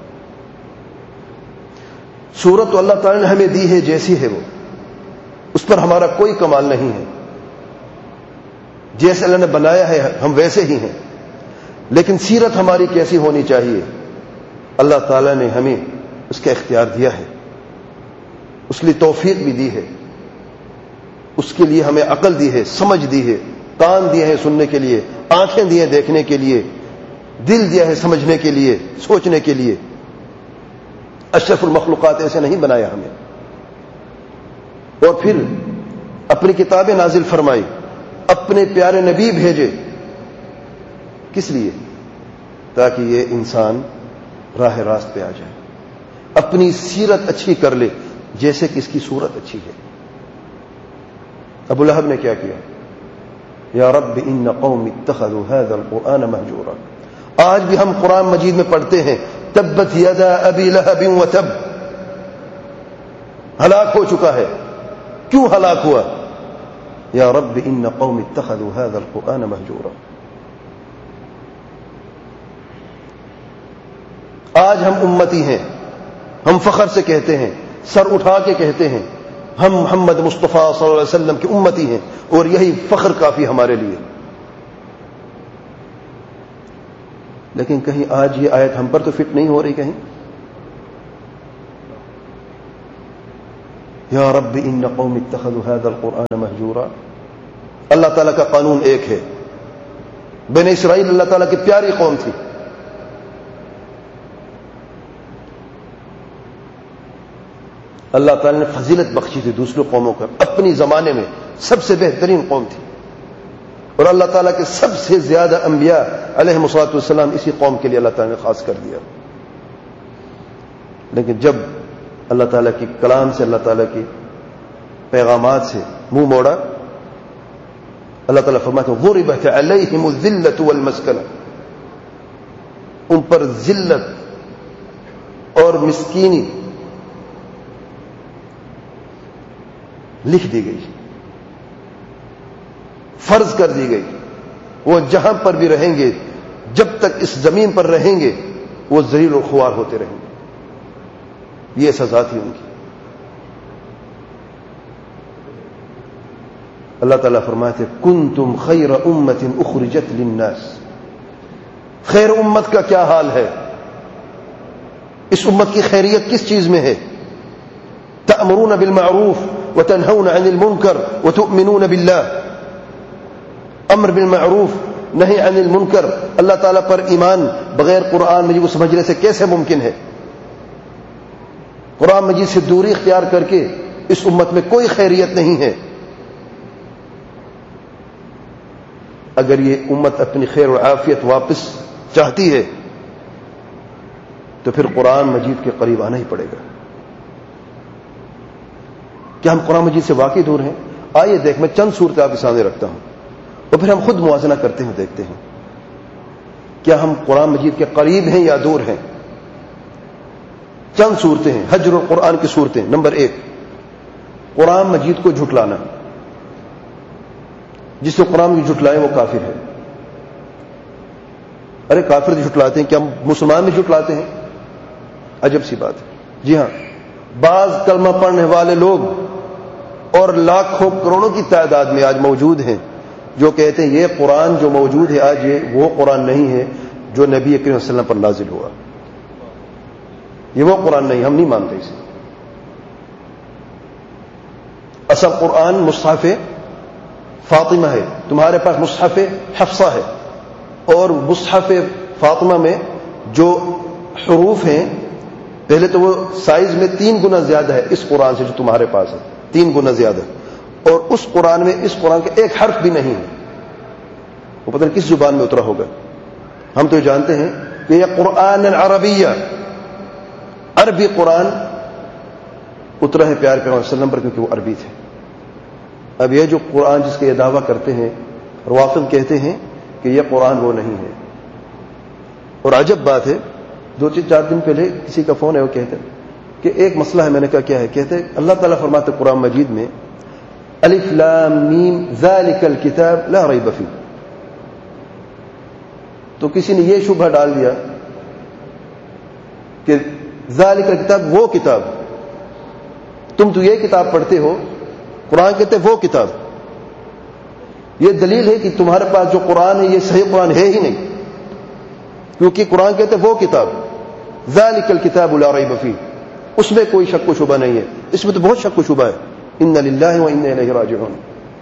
صورت تو اللہ تعالیٰ نے ہمیں دی ہے جیسی ہے، وہ اس پر ہمارا کوئی کمال نہیں ہے، جیسے اللہ نے بنایا ہے ہم ویسے ہی ہیں، لیکن سیرت ہماری کیسی ہونی چاہیے، اللہ تعالیٰ نے ہمیں اس کا اختیار دیا ہے، اس لیے توفیق بھی دی ہے، اس کے لیے ہمیں عقل دی ہے، سمجھ دی ہے، کان دیے ہیں سننے کے لیے، آنکھیں دی ہیں دیکھنے کے لیے، دل دیا ہے سمجھنے کے لیے، سوچنے کے لیے۔ اشرف المخلوقات ایسے نہیں بنایا ہمیں، اور پھر اپنی کتابیں نازل فرمائی، اپنے پیارے نبی بھیجے، کس لیے؟ تاکہ یہ انسان راہ راست پہ آ جائے، اپنی سیرت اچھی کر لے جیسے کہ اس کی صورت اچھی ہے۔ ابو لہب نے کیا کیا؟ یا رب ان قوم اتخذوا هذا القرآن مہجورا۔ آج بھی ہم قرآن مجید میں پڑھتے ہیں تبت یدا ابی لہب وتب، ہلاک ہو چکا ہے، کیوں ہلاک ہوا؟ یا رب ان قوم اتخذوا هذا القرآن مہجورا۔ آج ہم امتی ہیں، ہم فخر سے کہتے ہیں، سر اٹھا کے کہتے ہیں ہم محمد مصطفیٰ صلی اللہ علیہ وسلم کی امتی ہیں، اور یہی فخر کافی ہمارے لیے۔ لیکن کہیں آج یہ آیت ہم پر تو فٹ نہیں ہو رہی، کہیں یا رب ان قوم اتخذوا هذا القرآن مہجورا. اللہ تعالیٰ کا قانون ایک ہے. بنی اسرائیل اللہ تعالیٰ کی پیاری قوم تھی. اللہ تعالیٰ نے فضیلت بخشی تھی دوسروں قوموں کا. اپنی زمانے میں سب سے بہترین قوم تھی, اور اللہ تعالیٰ کے سب سے زیادہ انبیاء علیہم الصلوۃ والسلام اسی قوم کے لیے اللہ تعالیٰ نے خاص کر دیا. لیکن جب اللہ تعالیٰ کی کلام سے, اللہ تعالیٰ کی پیغامات سے منہ موڑا, اللہ تعالیٰ فرماتے ہیں ضربت علیہم الذلۃ والمسکنہ, ان پر ذلت اور مسکینی لکھ دی گئی, فرض کر دی گئی. وہ جہاں پر بھی رہیں گے, جب تک اس زمین پر رہیں گے, وہ ذلیل و خوار ہوتے رہیں گے. یہ سزا تھی ان کی. اللہ تعالیٰ فرماتے کنتم خیر امت اخرجت للناس. خیر امت کا کیا حال ہے؟ اس امت کی خیریت کس چیز میں ہے؟ تأمرون بالمعروف وتنہون عن المنکر وتؤمنون باللہ. امر بالمعروف, نہی عن المنکر. اللہ تعالیٰ پر ایمان بغیر قرآن مجید کو سمجھنے سے کیسے ممکن ہے؟ قرآن مجید سے دوری اختیار کر کے اس امت میں کوئی خیریت نہیں ہے. اگر یہ امت اپنی خیر و عافیت واپس چاہتی ہے تو پھر قرآن مجید کے قریب آنا ہی پڑے گا. کیا ہم قرآن مجید سے واقعی دور ہیں؟ آئیے دیکھ, میں چند صورتیں آپ کے سامنے رکھتا ہوں اور پھر ہم خود موازنہ کرتے ہیں, دیکھتے ہیں کیا ہم قرآن مجید کے قریب ہیں یا دور ہیں. چند صورتیں ہیں حجر القرآن کی صورتیں. نمبر ایک, قرآن مجید کو جھٹلانا. جس سے قرآن مجید جھٹلائے وہ کافر ہے. ارے کافر جھٹلاتے ہیں, کیا ہم مسلمان بھی جھٹلاتے ہیں؟ عجب سی بات ہے. جی ہاں, بعض کلمہ پڑھنے والے لوگ اور لاکھوں کروڑوں کی تعداد میں آج موجود ہیں جو کہتے ہیں یہ قرآن جو موجود ہے آج, یہ وہ قرآن نہیں ہے جو نبی کریم صلی اللہ علیہ وسلم پر نازل ہوا. یہ وہ قرآن نہیں, ہم نہیں مانتے اسے. اصل قرآن مصحف فاطمہ ہے, تمہارے پاس مصحف حفصہ ہے, اور مصحف فاطمہ میں جو حروف ہیں پہلے تو وہ سائز میں تین گنا زیادہ ہے اس قرآن سے جو تمہارے پاس ہے, تین گنا زیادہ. اور اس قرآن میں اس قرآن کا ایک حرف بھی نہیں ہے. وہ پتہ نہیں کس زبان میں اترا ہوگا. ہم تو جانتے ہیں کہ یہ قرآن عربیہ, عربی قرآن اترا ہے پیار پیغمبر صلی اللہ علیہ وسلم پر, کیونکہ وہ عربی تھے. اب یہ جو قرآن جس کا یہ دعویٰ کرتے ہیں روافض کہتے ہیں کہ یہ قرآن وہ نہیں ہے. اور عجب بات ہے, دو چار دن پہلے کسی کا فون ہے, وہ کہتے ہیں کہ ایک مسئلہ ہے. میں نے کہا کیا ہے؟ کہتے ہیں اللہ تعالیٰ فرماتے قرآن مجید میں الف لام میم ذالک الکتاب لا ریب فیہ. تو کسی نے یہ شبہ ڈال دیا کہ ذالک الکتاب وہ کتاب, تم تو یہ کتاب پڑھتے ہو, قرآن کہتے وہ کتاب. یہ دلیل ہے کہ تمہارے پاس جو قرآن ہے یہ صحیح قرآن ہے ہی نہیں, کیونکہ قرآن کہتے وہ کتاب ذالک الکتاب لا ریب فیہ, اس میں کوئی شک و شبہ نہیں ہے. اس میں تو بہت شک و شبہ ہے. ان للہ و انا الیہ راجعون.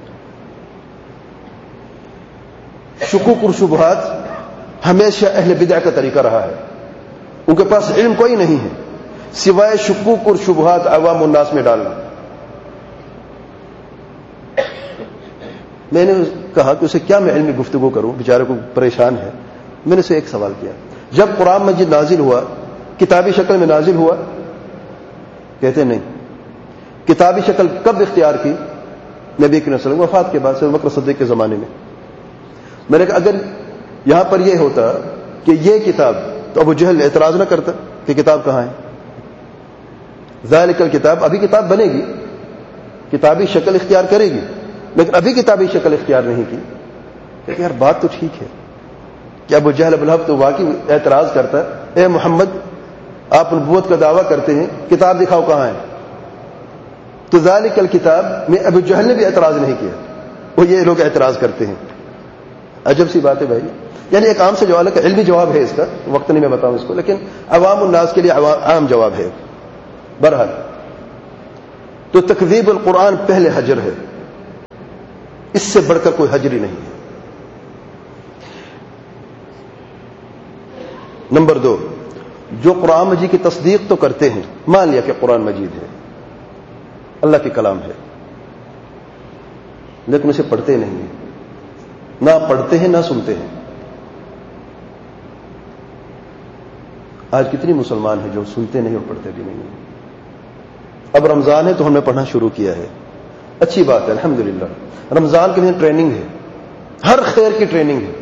شکوک اور شبہات ہمیشہ اہل بدع کا طریقہ رہا ہے. ان کے پاس علم کوئی نہیں ہے سوائے شکوک اور شبہات عوام الناس میں ڈالنا. میں نے کہا کہ اسے کیا میں علمی گفتگو کروں, بیچارے کو پریشان ہے. میں نے اسے ایک سوال کیا, جب قرآن مجید نازل ہوا کتابی شکل میں نازل ہوا؟ کہتے نہیں. کتابی شکل کب اختیار کی؟ نبی کریم صلی اللہ علیہ وسلم وفات کے بعد, سے ابوبکر صدیق کے زمانے میں. میں نے کہا اگر یہاں پر یہ ہوتا کہ یہ کتاب, تو ابو جہل اعتراض نہ کرتا کہ کتاب کہاں ہے. ذالک الکتاب, ابھی کتاب بنے گی, کتابی شکل اختیار کرے گی, لیکن ابھی کتابی شکل اختیار نہیں کی. کہ یار بات تو ٹھیک ہے کہ ابو جہل ابو لہب تو واقعی اعتراض کرتا, اے محمد آپ نبوت کا دعویٰ کرتے ہیں, کتاب دکھاؤ کہاں ہے. تو ذالک الکتاب میں ابو جہل نے بھی اعتراض نہیں کیا, وہ یہ لوگ اعتراض کرتے ہیں. عجب سی بات ہے بھائی. یعنی ایک عام سے جواب ہے, علمی جواب ہے اس کا, وقت نہیں میں بتاؤں اس کو, لیکن عوام الناس کے لیے عام جواب ہے. بہرحال تو تکذیب القرآن پہلے حجر ہے، اس سے بڑھ کر کوئی حجر ہی نہیں ہے۔ نمبر دو، جو قرآن مجید کی تصدیق تو کرتے ہیں، مان لیا کہ قرآن مجید ہے، اللہ کے کلام ہے، لیکن اسے پڑھتے نہیں ہیں، نہ پڑھتے ہیں نہ سنتے ہیں۔ آج کتنی مسلمان ہیں جو سنتے نہیں اور پڑھتے بھی نہیں ہیں۔ اب رمضان ہے تو ہم نے پڑھنا شروع کیا ہے، اچھی بات ہے، الحمدللہ۔ رمضان کے لیے ٹریننگ ہے، ہر خیر کی ٹریننگ ہے،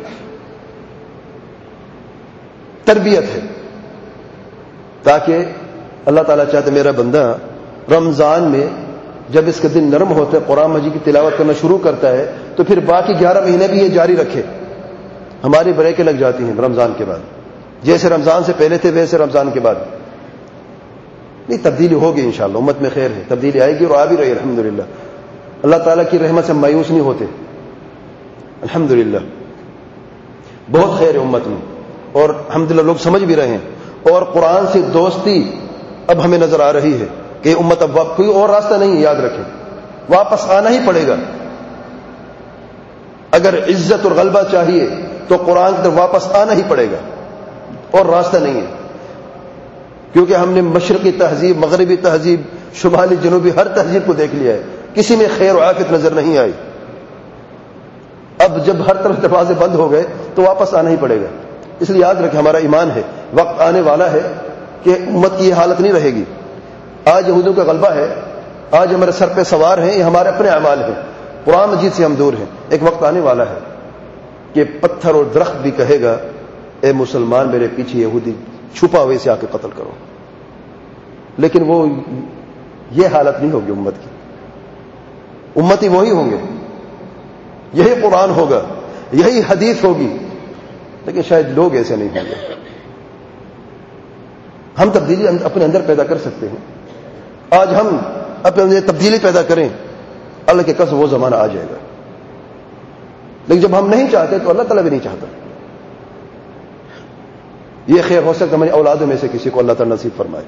تربیت ہے، تاکہ اللہ تعالیٰ چاہتے میرا بندہ رمضان میں جب اس کے دن نرم ہوتا ہے، قرآن مجید کی تلاوت کرنا شروع کرتا ہے، تو پھر باقی گیارہ مہینے بھی یہ جاری رکھے۔ ہماری بریکیں لگ جاتی ہیں رمضان کے بعد، جیسے رمضان سے پہلے تھے ویسے رمضان کے بعد نہیں، تبدیلی ہوگی انشاءاللہ، امت میں خیر ہے، تبدیلی آئے گی اور آ بھی رہی ہے الحمدللہ۔ اللہ تعالیٰ کی رحمت سے مایوس نہیں ہوتے الحمدللہ، بہت خیر ہے امت میں، اور الحمدللہ لوگ سمجھ بھی رہے ہیں، اور قرآن سے دوستی اب ہمیں نظر آ رہی ہے کہ امت اب کوئی اور راستہ نہیں ہے، یاد رکھیں واپس آنا ہی پڑے گا۔ اگر عزت اور غلبہ چاہیے تو قرآن کی طرف واپس آنا ہی پڑے گا، اور راستہ نہیں ہے، کیونکہ ہم نے مشرقی تہذیب، مغربی تہذیب، شمالی جنوبی ہر تہذیب کو دیکھ لیا ہے، کسی میں خیر و عافیت نظر نہیں آئی۔ اب جب ہر طرف دروازے بند ہو گئے تو واپس آنا ہی پڑے گا۔ اس لیے یاد رکھیں ہمارا ایمان ہے، وقت آنے والا ہے کہ امت کی یہ حالت نہیں رہے گی۔ آج یہودیوں کا غلبہ ہے، آج ہمارے سر پہ سوار ہیں، یہ ہمارے اپنے اعمال ہیں، قرآن مجید سے ہم دور ہیں۔ ایک وقت آنے والا ہے کہ پتھر اور درخت بھی کہے گا اے مسلمان میرے پیچھے یہودی چھپا ہوئے سے آ کے قتل کرو، لیکن وہ یہ حالت نہیں ہوگی امت کی، امتی وہی ہوں گے، یہی قرآن ہوگا، یہی حدیث ہوگی، لیکن شاید لوگ ایسے نہیں ہوں گے۔ ہم تبدیلی اپنے اندر پیدا کر سکتے ہیں، آج ہم اپنے اندر تبدیلی پیدا کریں، اللہ کے قسم وہ زمانہ آ جائے گا، لیکن جب ہم نہیں چاہتے تو اللہ تعالیٰ بھی نہیں چاہتا۔ یہ خیر ہو سکتا ہماری اولادوں میں سے کسی کو اللہ تعالیٰ نصیب فرمائے۔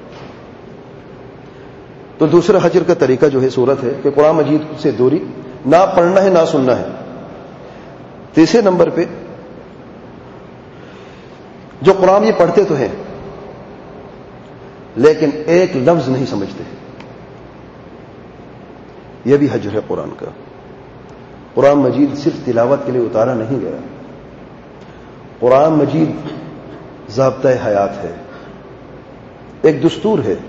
تو دوسرا حجر کا طریقہ جو ہے صورت ہے کہ قرآن مجید سے دوری، نہ پڑھنا ہے نہ سننا ہے۔ تیسرے نمبر پہ جو قرآن یہ پڑھتے تو ہیں لیکن ایک لفظ نہیں سمجھتے، یہ بھی حجر ہے قرآن کا۔ قرآن مجید صرف تلاوت کے لیے اتارا نہیں گیا، قرآن مجید ضابطۂ حیات ہے، ایک دستور ہے۔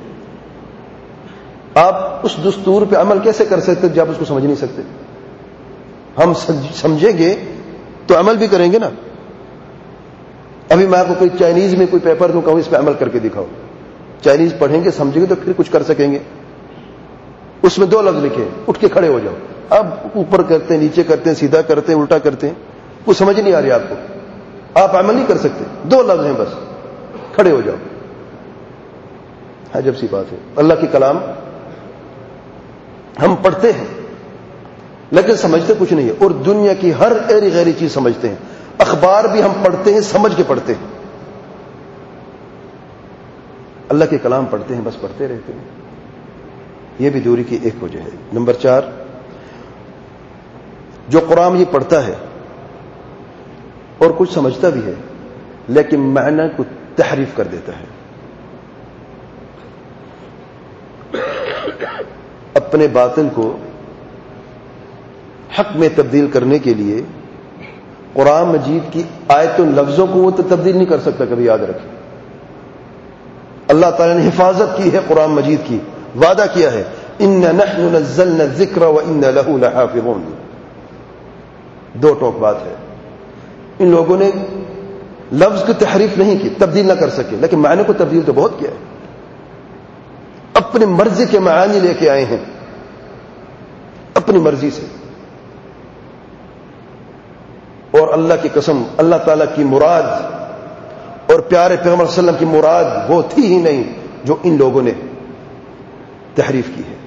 آپ اس دستور پہ عمل کیسے کر سکتے جب آپ اس کو سمجھ نہیں سکتے؟ ہم سمجھیں گے تو عمل بھی کریں گے نا۔ ابھی میں آپ کو کوئی چائنیز میں کوئی پیپر دوں، کہوں اس پہ عمل کر کے دکھاؤ، چائنیز پڑھیں گے سمجھیں گے تو پھر کچھ کر سکیں گے۔ اس میں دو لفظ لکھے، اٹھ کے کھڑے ہو جاؤ، اب اوپر کرتے ہیں، نیچے کرتے ہیں، سیدھا کرتے ہیں، الٹا کرتے ہیں، کچھ سمجھ نہیں آ رہی آپ کو، آپ عمل نہیں کر سکتے، دو لفظ ہیں بس، کھڑے ہو جاؤ۔ عجب سی بات ہے، اللہ کی کلام ہم پڑھتے ہیں لیکن سمجھتے کچھ نہیں ہے، اور دنیا کی ہر ایری غیری چیز سمجھتے ہیں، اخبار بھی ہم پڑھتے ہیں سمجھ کے پڑھتے ہیں، اللہ کے کلام پڑھتے ہیں بس پڑھتے رہتے ہیں۔ یہ بھی دوری کی ایک وجہ ہے۔ نمبر چار، جو قرآن یہ پڑھتا ہے اور کچھ سمجھتا بھی ہے لیکن معنی کو تحریف کر دیتا ہے، اپنے باطل کو حق میں تبدیل کرنے کے لیے قرآن مجید کی آیتوں لفظوں کو وہ تبدیل نہیں کر سکتا۔ کبھی یاد رکھیں، اللہ تعالیٰ نے حفاظت کی ہے قرآن مجید کی، وعدہ کیا ہے اِنَّا نَحْنُ نَزَّلْنَا الذِّكْرَ وَإِنَّا لَهُ لَحَافِظُونَ۔ دو ٹوک بات ہے، ان لوگوں نے لفظ کی تحریف نہیں کی، تبدیل نہ کر سکے، لیکن معنی کو تبدیل تو بہت کیا ہے، اپنی مرضی کے معانی لے کے آئے ہیں، اپنی مرضی سے۔ اور اللہ کی قسم، اللہ تعالیٰ کی مراد اور پیارے پیغمبر صلی اللہ علیہ وسلم کی مراد وہ تھی ہی نہیں جو ان لوگوں نے تحریف کی ہے۔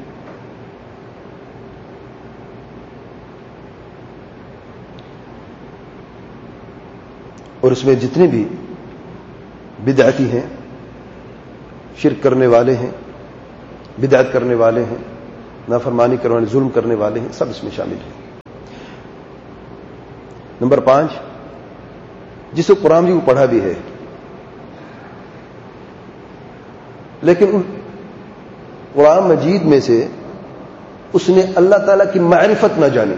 اور اس میں جتنے بھی بدعتی ہیں، شرک کرنے والے ہیں، بدعت کرنے والے ہیں، نافرمانی کرنے والے، ظلم کرنے والے ہیں، سب اس میں شامل ہیں۔ نمبر پانچ، جسے قرآن بھی وہ پڑھا بھی ہے لیکن قرآن مجید میں سے اس نے اللہ تعالیٰ کی معرفت نہ جانی۔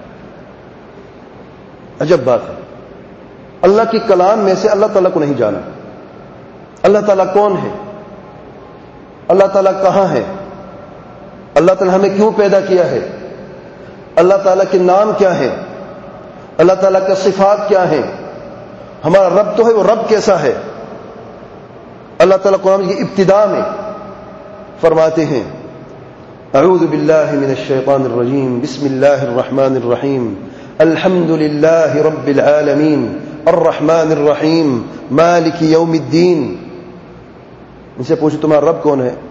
عجب بات ہے، اللہ کی کلام میں سے اللہ تعالیٰ کو نہیں جانا۔ اللہ تعالیٰ کون ہے، اللہ تعالیٰ کہاں ہے، اللہ تعالیٰ ہمیں کیوں پیدا کیا ہے، اللہ تعالیٰ کے نام کیا ہیں، اللہ تعالیٰ کے صفات کیا ہیں، ہمارا رب تو ہے، وہ رب کیسا ہے۔ اللہ تعالیٰ قرآن کی ابتدا میں فرماتے ہیں اعوذ باللہ من الشیطان الرجیم بسم اللہ الرحمن الرحیم الحمد للہ رب العالمین الرحمن الرحیم مالک یوم الدین۔ ان سے پوچھو تمہارا رب کون ہے،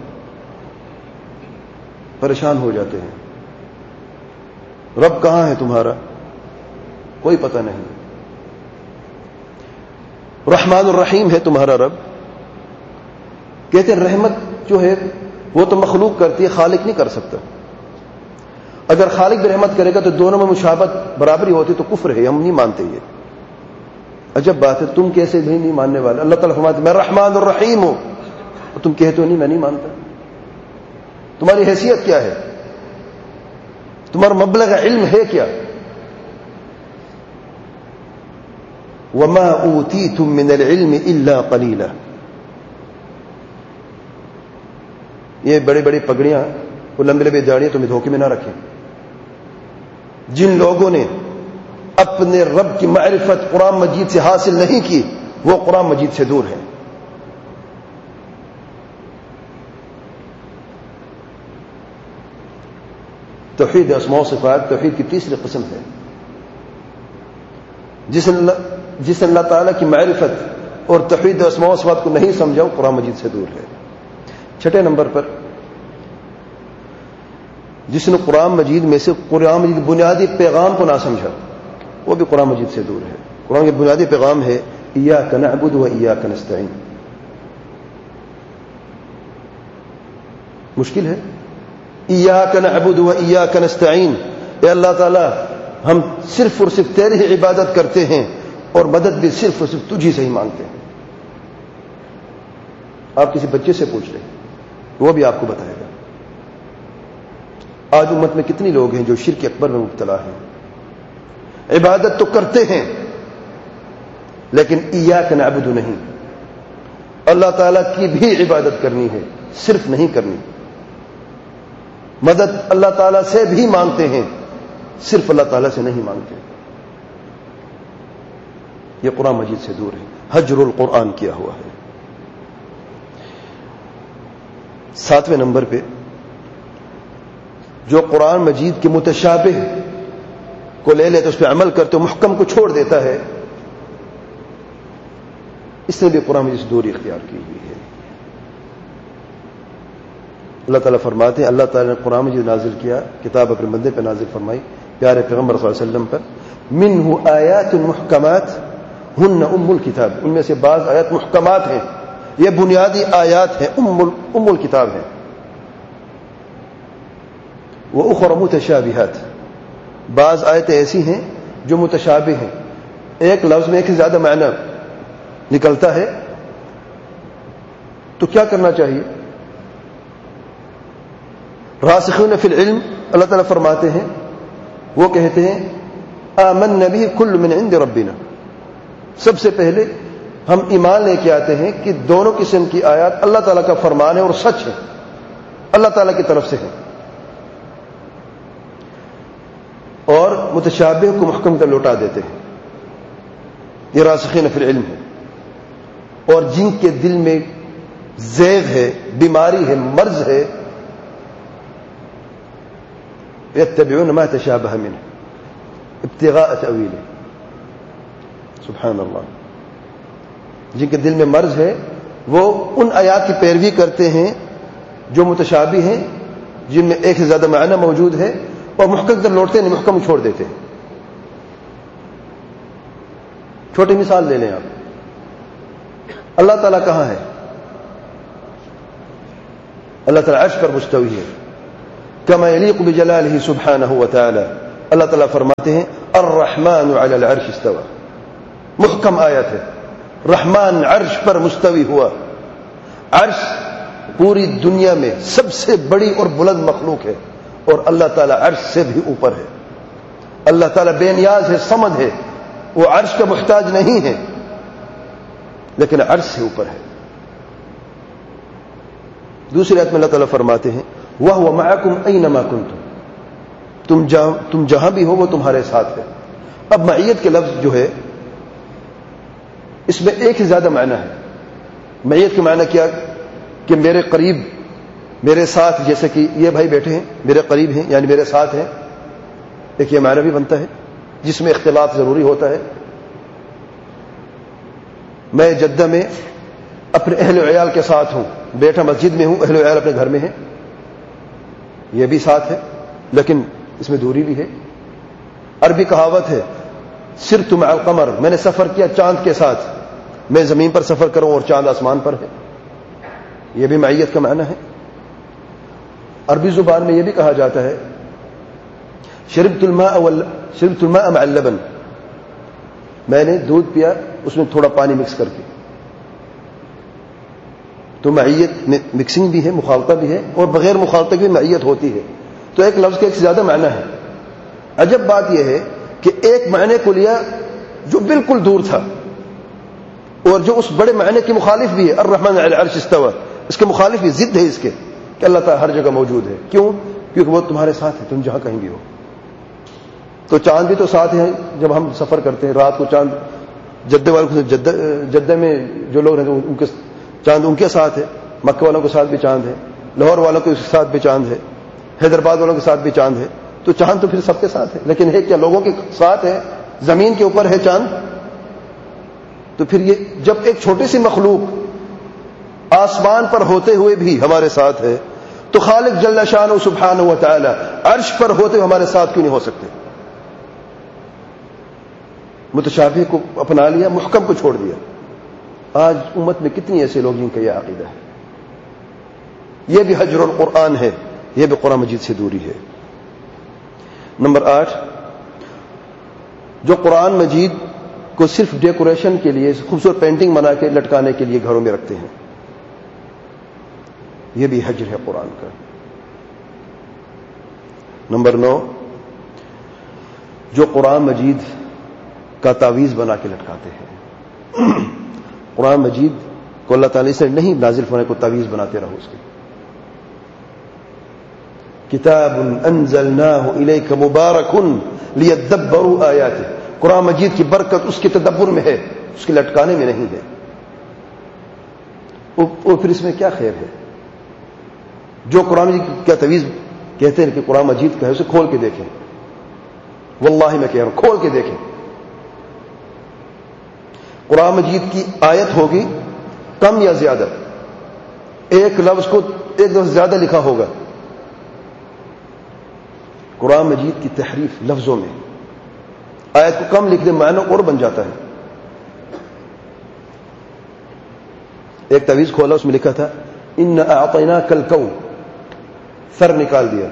پریشان ہو جاتے ہیں۔ رب کہاں ہے تمہارا، کوئی پتہ نہیں۔ رحمان الرحیم ہے تمہارا رب، کہتے ہیں رحمت جو ہے وہ تو مخلوق کرتی ہے، خالق نہیں کر سکتا۔ اگر خالق بھی رحمت کرے گا تو دونوں میں مشابہت برابری ہوتی تو کفر ہے، ہم نہیں مانتے یہ۔ عجب بات ہے، تم کیسے بھی نہیں ماننے والے؟ اللہ تعالیٰ فرماتے میں رحمان الرحیم ہوں، اور تم کہتے ہو نہیں میں نہیں مانتا۔ تمہاری حیثیت کیا ہے، تمہارا مبلغ علم ہے کیا؟ وما اوتیتم من العلم الا قلیلا۔ یہ بڑی بڑی پگڑیاں، وہ لمبے لمبے داڑیاں تمہیں دھوکے میں نہ رکھیں۔ جن لوگوں نے اپنے رب کی معرفت قرآن مجید سے حاصل نہیں کی وہ قرآن مجید سے دور ہیں۔ توحید اسماء و صفات توحید کی تیسری قسم ہے، جس نے جس نے اللہ تعالیٰ کی معرفت اور توحید اسماء و صفات کو نہیں سمجھا وہ قرآن مجید سے دور ہے۔ چھٹے نمبر پر جس نے قرآن مجید میں سے قرآن مجید کے بنیادی پیغام کو نہ سمجھا وہ بھی قرآن مجید سے دور ہے۔ قرآن کے بنیادی پیغام ہے ایاک نعبد و ایاک نستعین۔ مشکل ہے، ایاک نعبد و ایاک نستعین، اے اللہ تعالی ہم صرف اور صرف تیری ہی عبادت کرتے ہیں اور مدد بھی صرف اور صرف تجھی سے ہی مانگتے ہیں۔ آپ کسی بچے سے پوچھ لیں وہ بھی آپ کو بتائے گا۔ آج امت میں کتنی لوگ ہیں جو شرک اکبر میں مبتلا ہیں، عبادت تو کرتے ہیں لیکن ایاک نعبد نہیں، اللہ تعالیٰ کی بھی عبادت کرنی ہے، صرف نہیں کرنی۔ مدد اللہ تعالیٰ سے بھی مانگتے ہیں، صرف اللہ تعالیٰ سے نہیں مانگتے۔ یہ قرآن مجید سے دور ہے، حجر القرآن کیا ہوا ہے۔ ساتویں نمبر پہ جو قرآن مجید کے متشابہ کو لے لے تو اس پہ عمل کرتے محکم کو چھوڑ دیتا ہے، اس نے بھی قرآن مجید سے دوری اختیار کی ہوئی ہے۔ اللہ تعالیٰ فرماتے ہیں اللہ تعالیٰ نے قرآن مجید نازل کیا، کتاب اپنے بندے پہ نازل فرمائی، پیارے پیغمبر صلی اللہ علیہ وسلم پر، منہ آیات محکمات ہن ام الکتاب، ان میں سے بعض آیات محکمات ہیں، یہ بنیادی آیات ہیں، ام ام الکتاب ہیں، وَأُخْرَ مُتَشَابِهَاتٍ، بعض آیتیں ایسی ہیں جو متشابہ ہیں، ایک لفظ میں ایک سے زیادہ معنی نکلتا ہے، تو کیا کرنا چاہیے؟ راسخون فی العلم اللہ تعالیٰ فرماتے ہیں، وہ کہتے ہیں آمنا به کل من عند ربنا، سب سے پہلے ہم ایمان لے کے آتے ہیں کہ دونوں قسم کی آیات اللہ تعالیٰ کا فرمان ہے اور سچ ہے، اللہ تعالیٰ کی طرف سے ہے، اور متشابہ کو محکم کر لوٹا دیتے ہیں۔ یہ راسخین فی العلم ہے، اور جن کے دل میں زیغ ہے، بیماری ہے، مرض ہے، یتبعون ما تشابہ منہ ابتغاء تأویلہ، سبحان اللہ، جن کے دل میں مرض ہے وہ ان آیات کی پیروی کرتے ہیں جو متشابہ ہیں، جن میں ایک سے زیادہ معنی موجود ہے، اور محکم کر لوٹتے ہیں، محکم چھوڑ دیتے ہیں۔ چھوٹی مثال لے لیں آپ، اللہ تعالیٰ کہاں ہے؟ اللہ تعالیٰ عرش پر مستوی ہے، کما یلیق بجلالہ سبحانہ وتعالی. اللہ تعالیٰ فرماتے ہیں الرحمن علی العرش استوى. محکم آیت ہے. رحمان عرش پر مستوی ہوا. عرش پوری دنیا میں سب سے بڑی اور بلند مخلوق ہے اور اللہ تعالیٰ عرش سے بھی اوپر ہے. اللہ تعالیٰ بے نیاز ہے, صمد ہے, وہ عرش کا محتاج نہیں ہے لیکن عرش سے اوپر ہے. دوسری آیت میں اللہ تعالیٰ فرماتے ہیں وَهُوَ مَعَكُمْ أَيْنَمَا كُنْتُمْ. تم جہاں تم جہاں بھی ہو وہ تمہارے ساتھ ہے. اب معیت کے لفظ جو ہے اس میں ایک سے زیادہ معنی ہے. معیت کے معنی کیا کہ میرے قریب, میرے ساتھ, جیسے کہ یہ بھائی بیٹھے ہیں میرے قریب ہیں یعنی میرے ساتھ ہیں. ایک یہ معنی بھی بنتا ہے جس میں اختلاط ضروری ہوتا ہے. میں جدہ میں اپنے اہل و عیال کے ساتھ ہوں, بیٹھا مسجد میں ہوں, اہل و عیال اپنے گھر میں ہیں, یہ بھی ساتھ ہے لیکن اس میں دوری بھی ہے. عربی کہاوت ہے سرت مع القمر, میں نے سفر کیا چاند کے ساتھ. میں زمین پر سفر کروں اور چاند آسمان پر ہے, یہ بھی معیت کا معنی ہے. عربی زبان میں یہ بھی کہا جاتا ہے شربت الماء وال شربت الماء مع اللبن, میں نے دودھ پیا اس میں تھوڑا پانی مکس کر کے. تو معیت میں مکسنگ بھی ہے, مخالطہ بھی ہے, اور بغیر مخالطہ کی معیت ہوتی ہے. تو ایک لفظ کے ایک سے زیادہ معنی ہے. عجب بات یہ ہے کہ ایک معنی کو لیا جو بالکل دور تھا اور جو اس بڑے معنی کے مخالف بھی ہے. الرحمن علی العرش استوى, اس کے مخالف بھی, ضد ہے اس کے کہ اللہ تعالیٰ ہر جگہ موجود ہے. کیوں؟ کیونکہ وہ تمہارے ساتھ ہے, تم جہاں کہیں بھی ہو. تو چاند بھی تو ساتھ ہیں. جب ہم سفر کرتے ہیں رات کو چاند, جدے والوں کو جدہ, جدہ میں جو لوگ رہتے ہیں ان کے چاند ان کے ساتھ ہے, مکہ والوں کے ساتھ بھی چاند ہے, لاہور والوں کے ساتھ بھی چاند ہے, حیدرآباد والوں کے ساتھ بھی چاند ہے. تو چاند تو پھر سب کے ساتھ ہے, لیکن ہے کیا لوگوں کے ساتھ ہے, زمین کے اوپر ہے چاند. تو پھر یہ جب ایک چھوٹی سی مخلوق آسمان پر ہوتے ہوئے بھی ہمارے ساتھ ہے تو خالق جل شانہ سبحانہ و تعالی عرش پر ہوتے ہوئے ہمارے ساتھ کیوں نہیں ہو سکتے؟ متشابہ کو اپنا لیا, محکم کو چھوڑ دیا. آج امت میں کتنی ایسے لوگ جن کا یہ عقیدہ ہے. یہ بھی حجر القرآن ہے, یہ بھی قرآن مجید سے دوری ہے. نمبر آٹھ, جو قرآن مجید کو صرف ڈیکوریشن کے لیے, خوبصورت پینٹنگ بنا کے لٹکانے کے لیے گھروں میں رکھتے ہیں, یہ بھی حجر ہے قرآن کا. نمبر نو, جو قرآن مجید کا تعویذ بنا کے لٹکاتے ہیں. قرآن مجید کو اللہ تعالی سے نہیں نازل ہونے کو تعویذ بناتے رہو. اس کے کتاب انزلناہ الیک مبارک لیدبروا آیاتہ, قرآن مجید کی برکت اس کے تدبر میں ہے, اس کے لٹکانے میں نہیں ہے. اور پھر اس میں کیا خیر ہے؟ جو قرآن مجید کا تعویذ کہتے ہیں کہ قرآن مجید کا ہے, اسے کھول کے دیکھیں. واللہ میں کہہ رہا ہوں, کھول کے دیکھیں. قرآن مجید کی آیت ہوگی کم یا زیادہ, ایک لفظ کو ایک لفظ زیادہ لکھا ہوگا. قرآن مجید کی تحریف لفظوں میں, آیت کو کم لکھ دے معنی اور بن جاتا ہے. ایک تعویذ کھولا, اس میں لکھا تھا ان اعطیناک الکون, سر نکال دیا,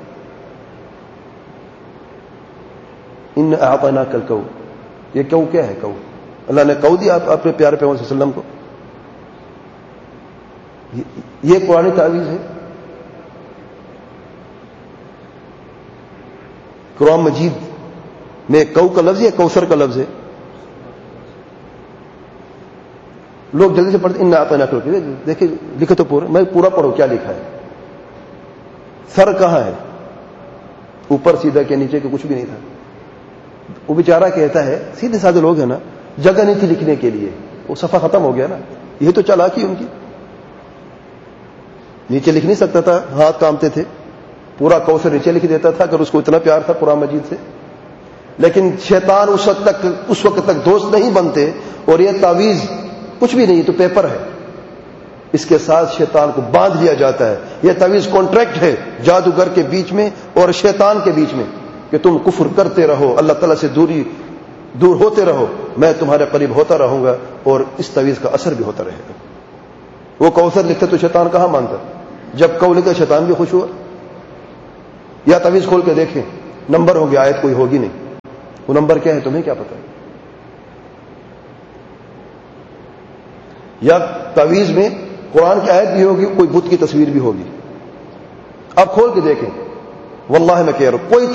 ان اعطیناک الکون. یہ کون کیا ہے؟ کون اللہ نے کہو دیا آپ اپنے پیارے پیغمبر صلی اللہ علیہ وسلم کو. یہ قرآن تعویذ ہے. قرآن مجید میں کو کا لفظ ہے, کوثر کا لفظ ہے. لوگ جلدی سے پڑھتے ان آتا نہ کرو, دیکھیں لکھے تو پورا, میں پورا پڑھو کیا لکھا ہے. سر کہاں ہے؟ اوپر سیدھا کے نیچے کے کچھ بھی نہیں تھا. وہ بیچارہ کہتا ہے, سیدھے سادھے لوگ ہیں نا, جگہ نہیں تھی لکھنے کے لیے, وہ صفحہ ختم ہو گیا نا. یہ تو چالاکی ان کی, نیچے لکھ نہیں سکتا تھا, ہاتھ کامتے تھے, پورا کوثر نیچے لکھ دیتا تھا اگر اس کو اتنا پیار تھا قرآن مجید سے. لیکن شیطان اس وقت تک اس وقت تک دوست نہیں بنتے, اور یہ تعویذ کچھ بھی نہیں, تو پیپر ہے, اس کے ساتھ شیطان کو باندھ لیا جاتا ہے. یہ تعویذ کانٹریکٹ ہے جادوگر کے بیچ میں اور شیطان کے بیچ میں کہ تم کفر کرتے رہو, اللہ تعالیٰ سے دوری دور ہوتے رہو, میں تمہارے قریب ہوتا رہوں گا, اور اس تعویذ کا اثر بھی ہوتا رہے گا. وہ کوثر لکھتے تو شیطان کہاں مانتا؟ جب کو لکھا شیطان بھی خوش ہوا. یا تعویذ کھول کے دیکھیں نمبر ہوں گے، آیت کوئی ہوگی نہیں. وہ نمبر کیا ہے تمہیں کیا پتہ؟ یا تعویذ میں قرآن کی آیت بھی ہوگی، کوئی بت کی تصویر بھی ہوگی. آپ کھول کے دیکھیں، واللہ میں کہہ رہا ہوں کوئی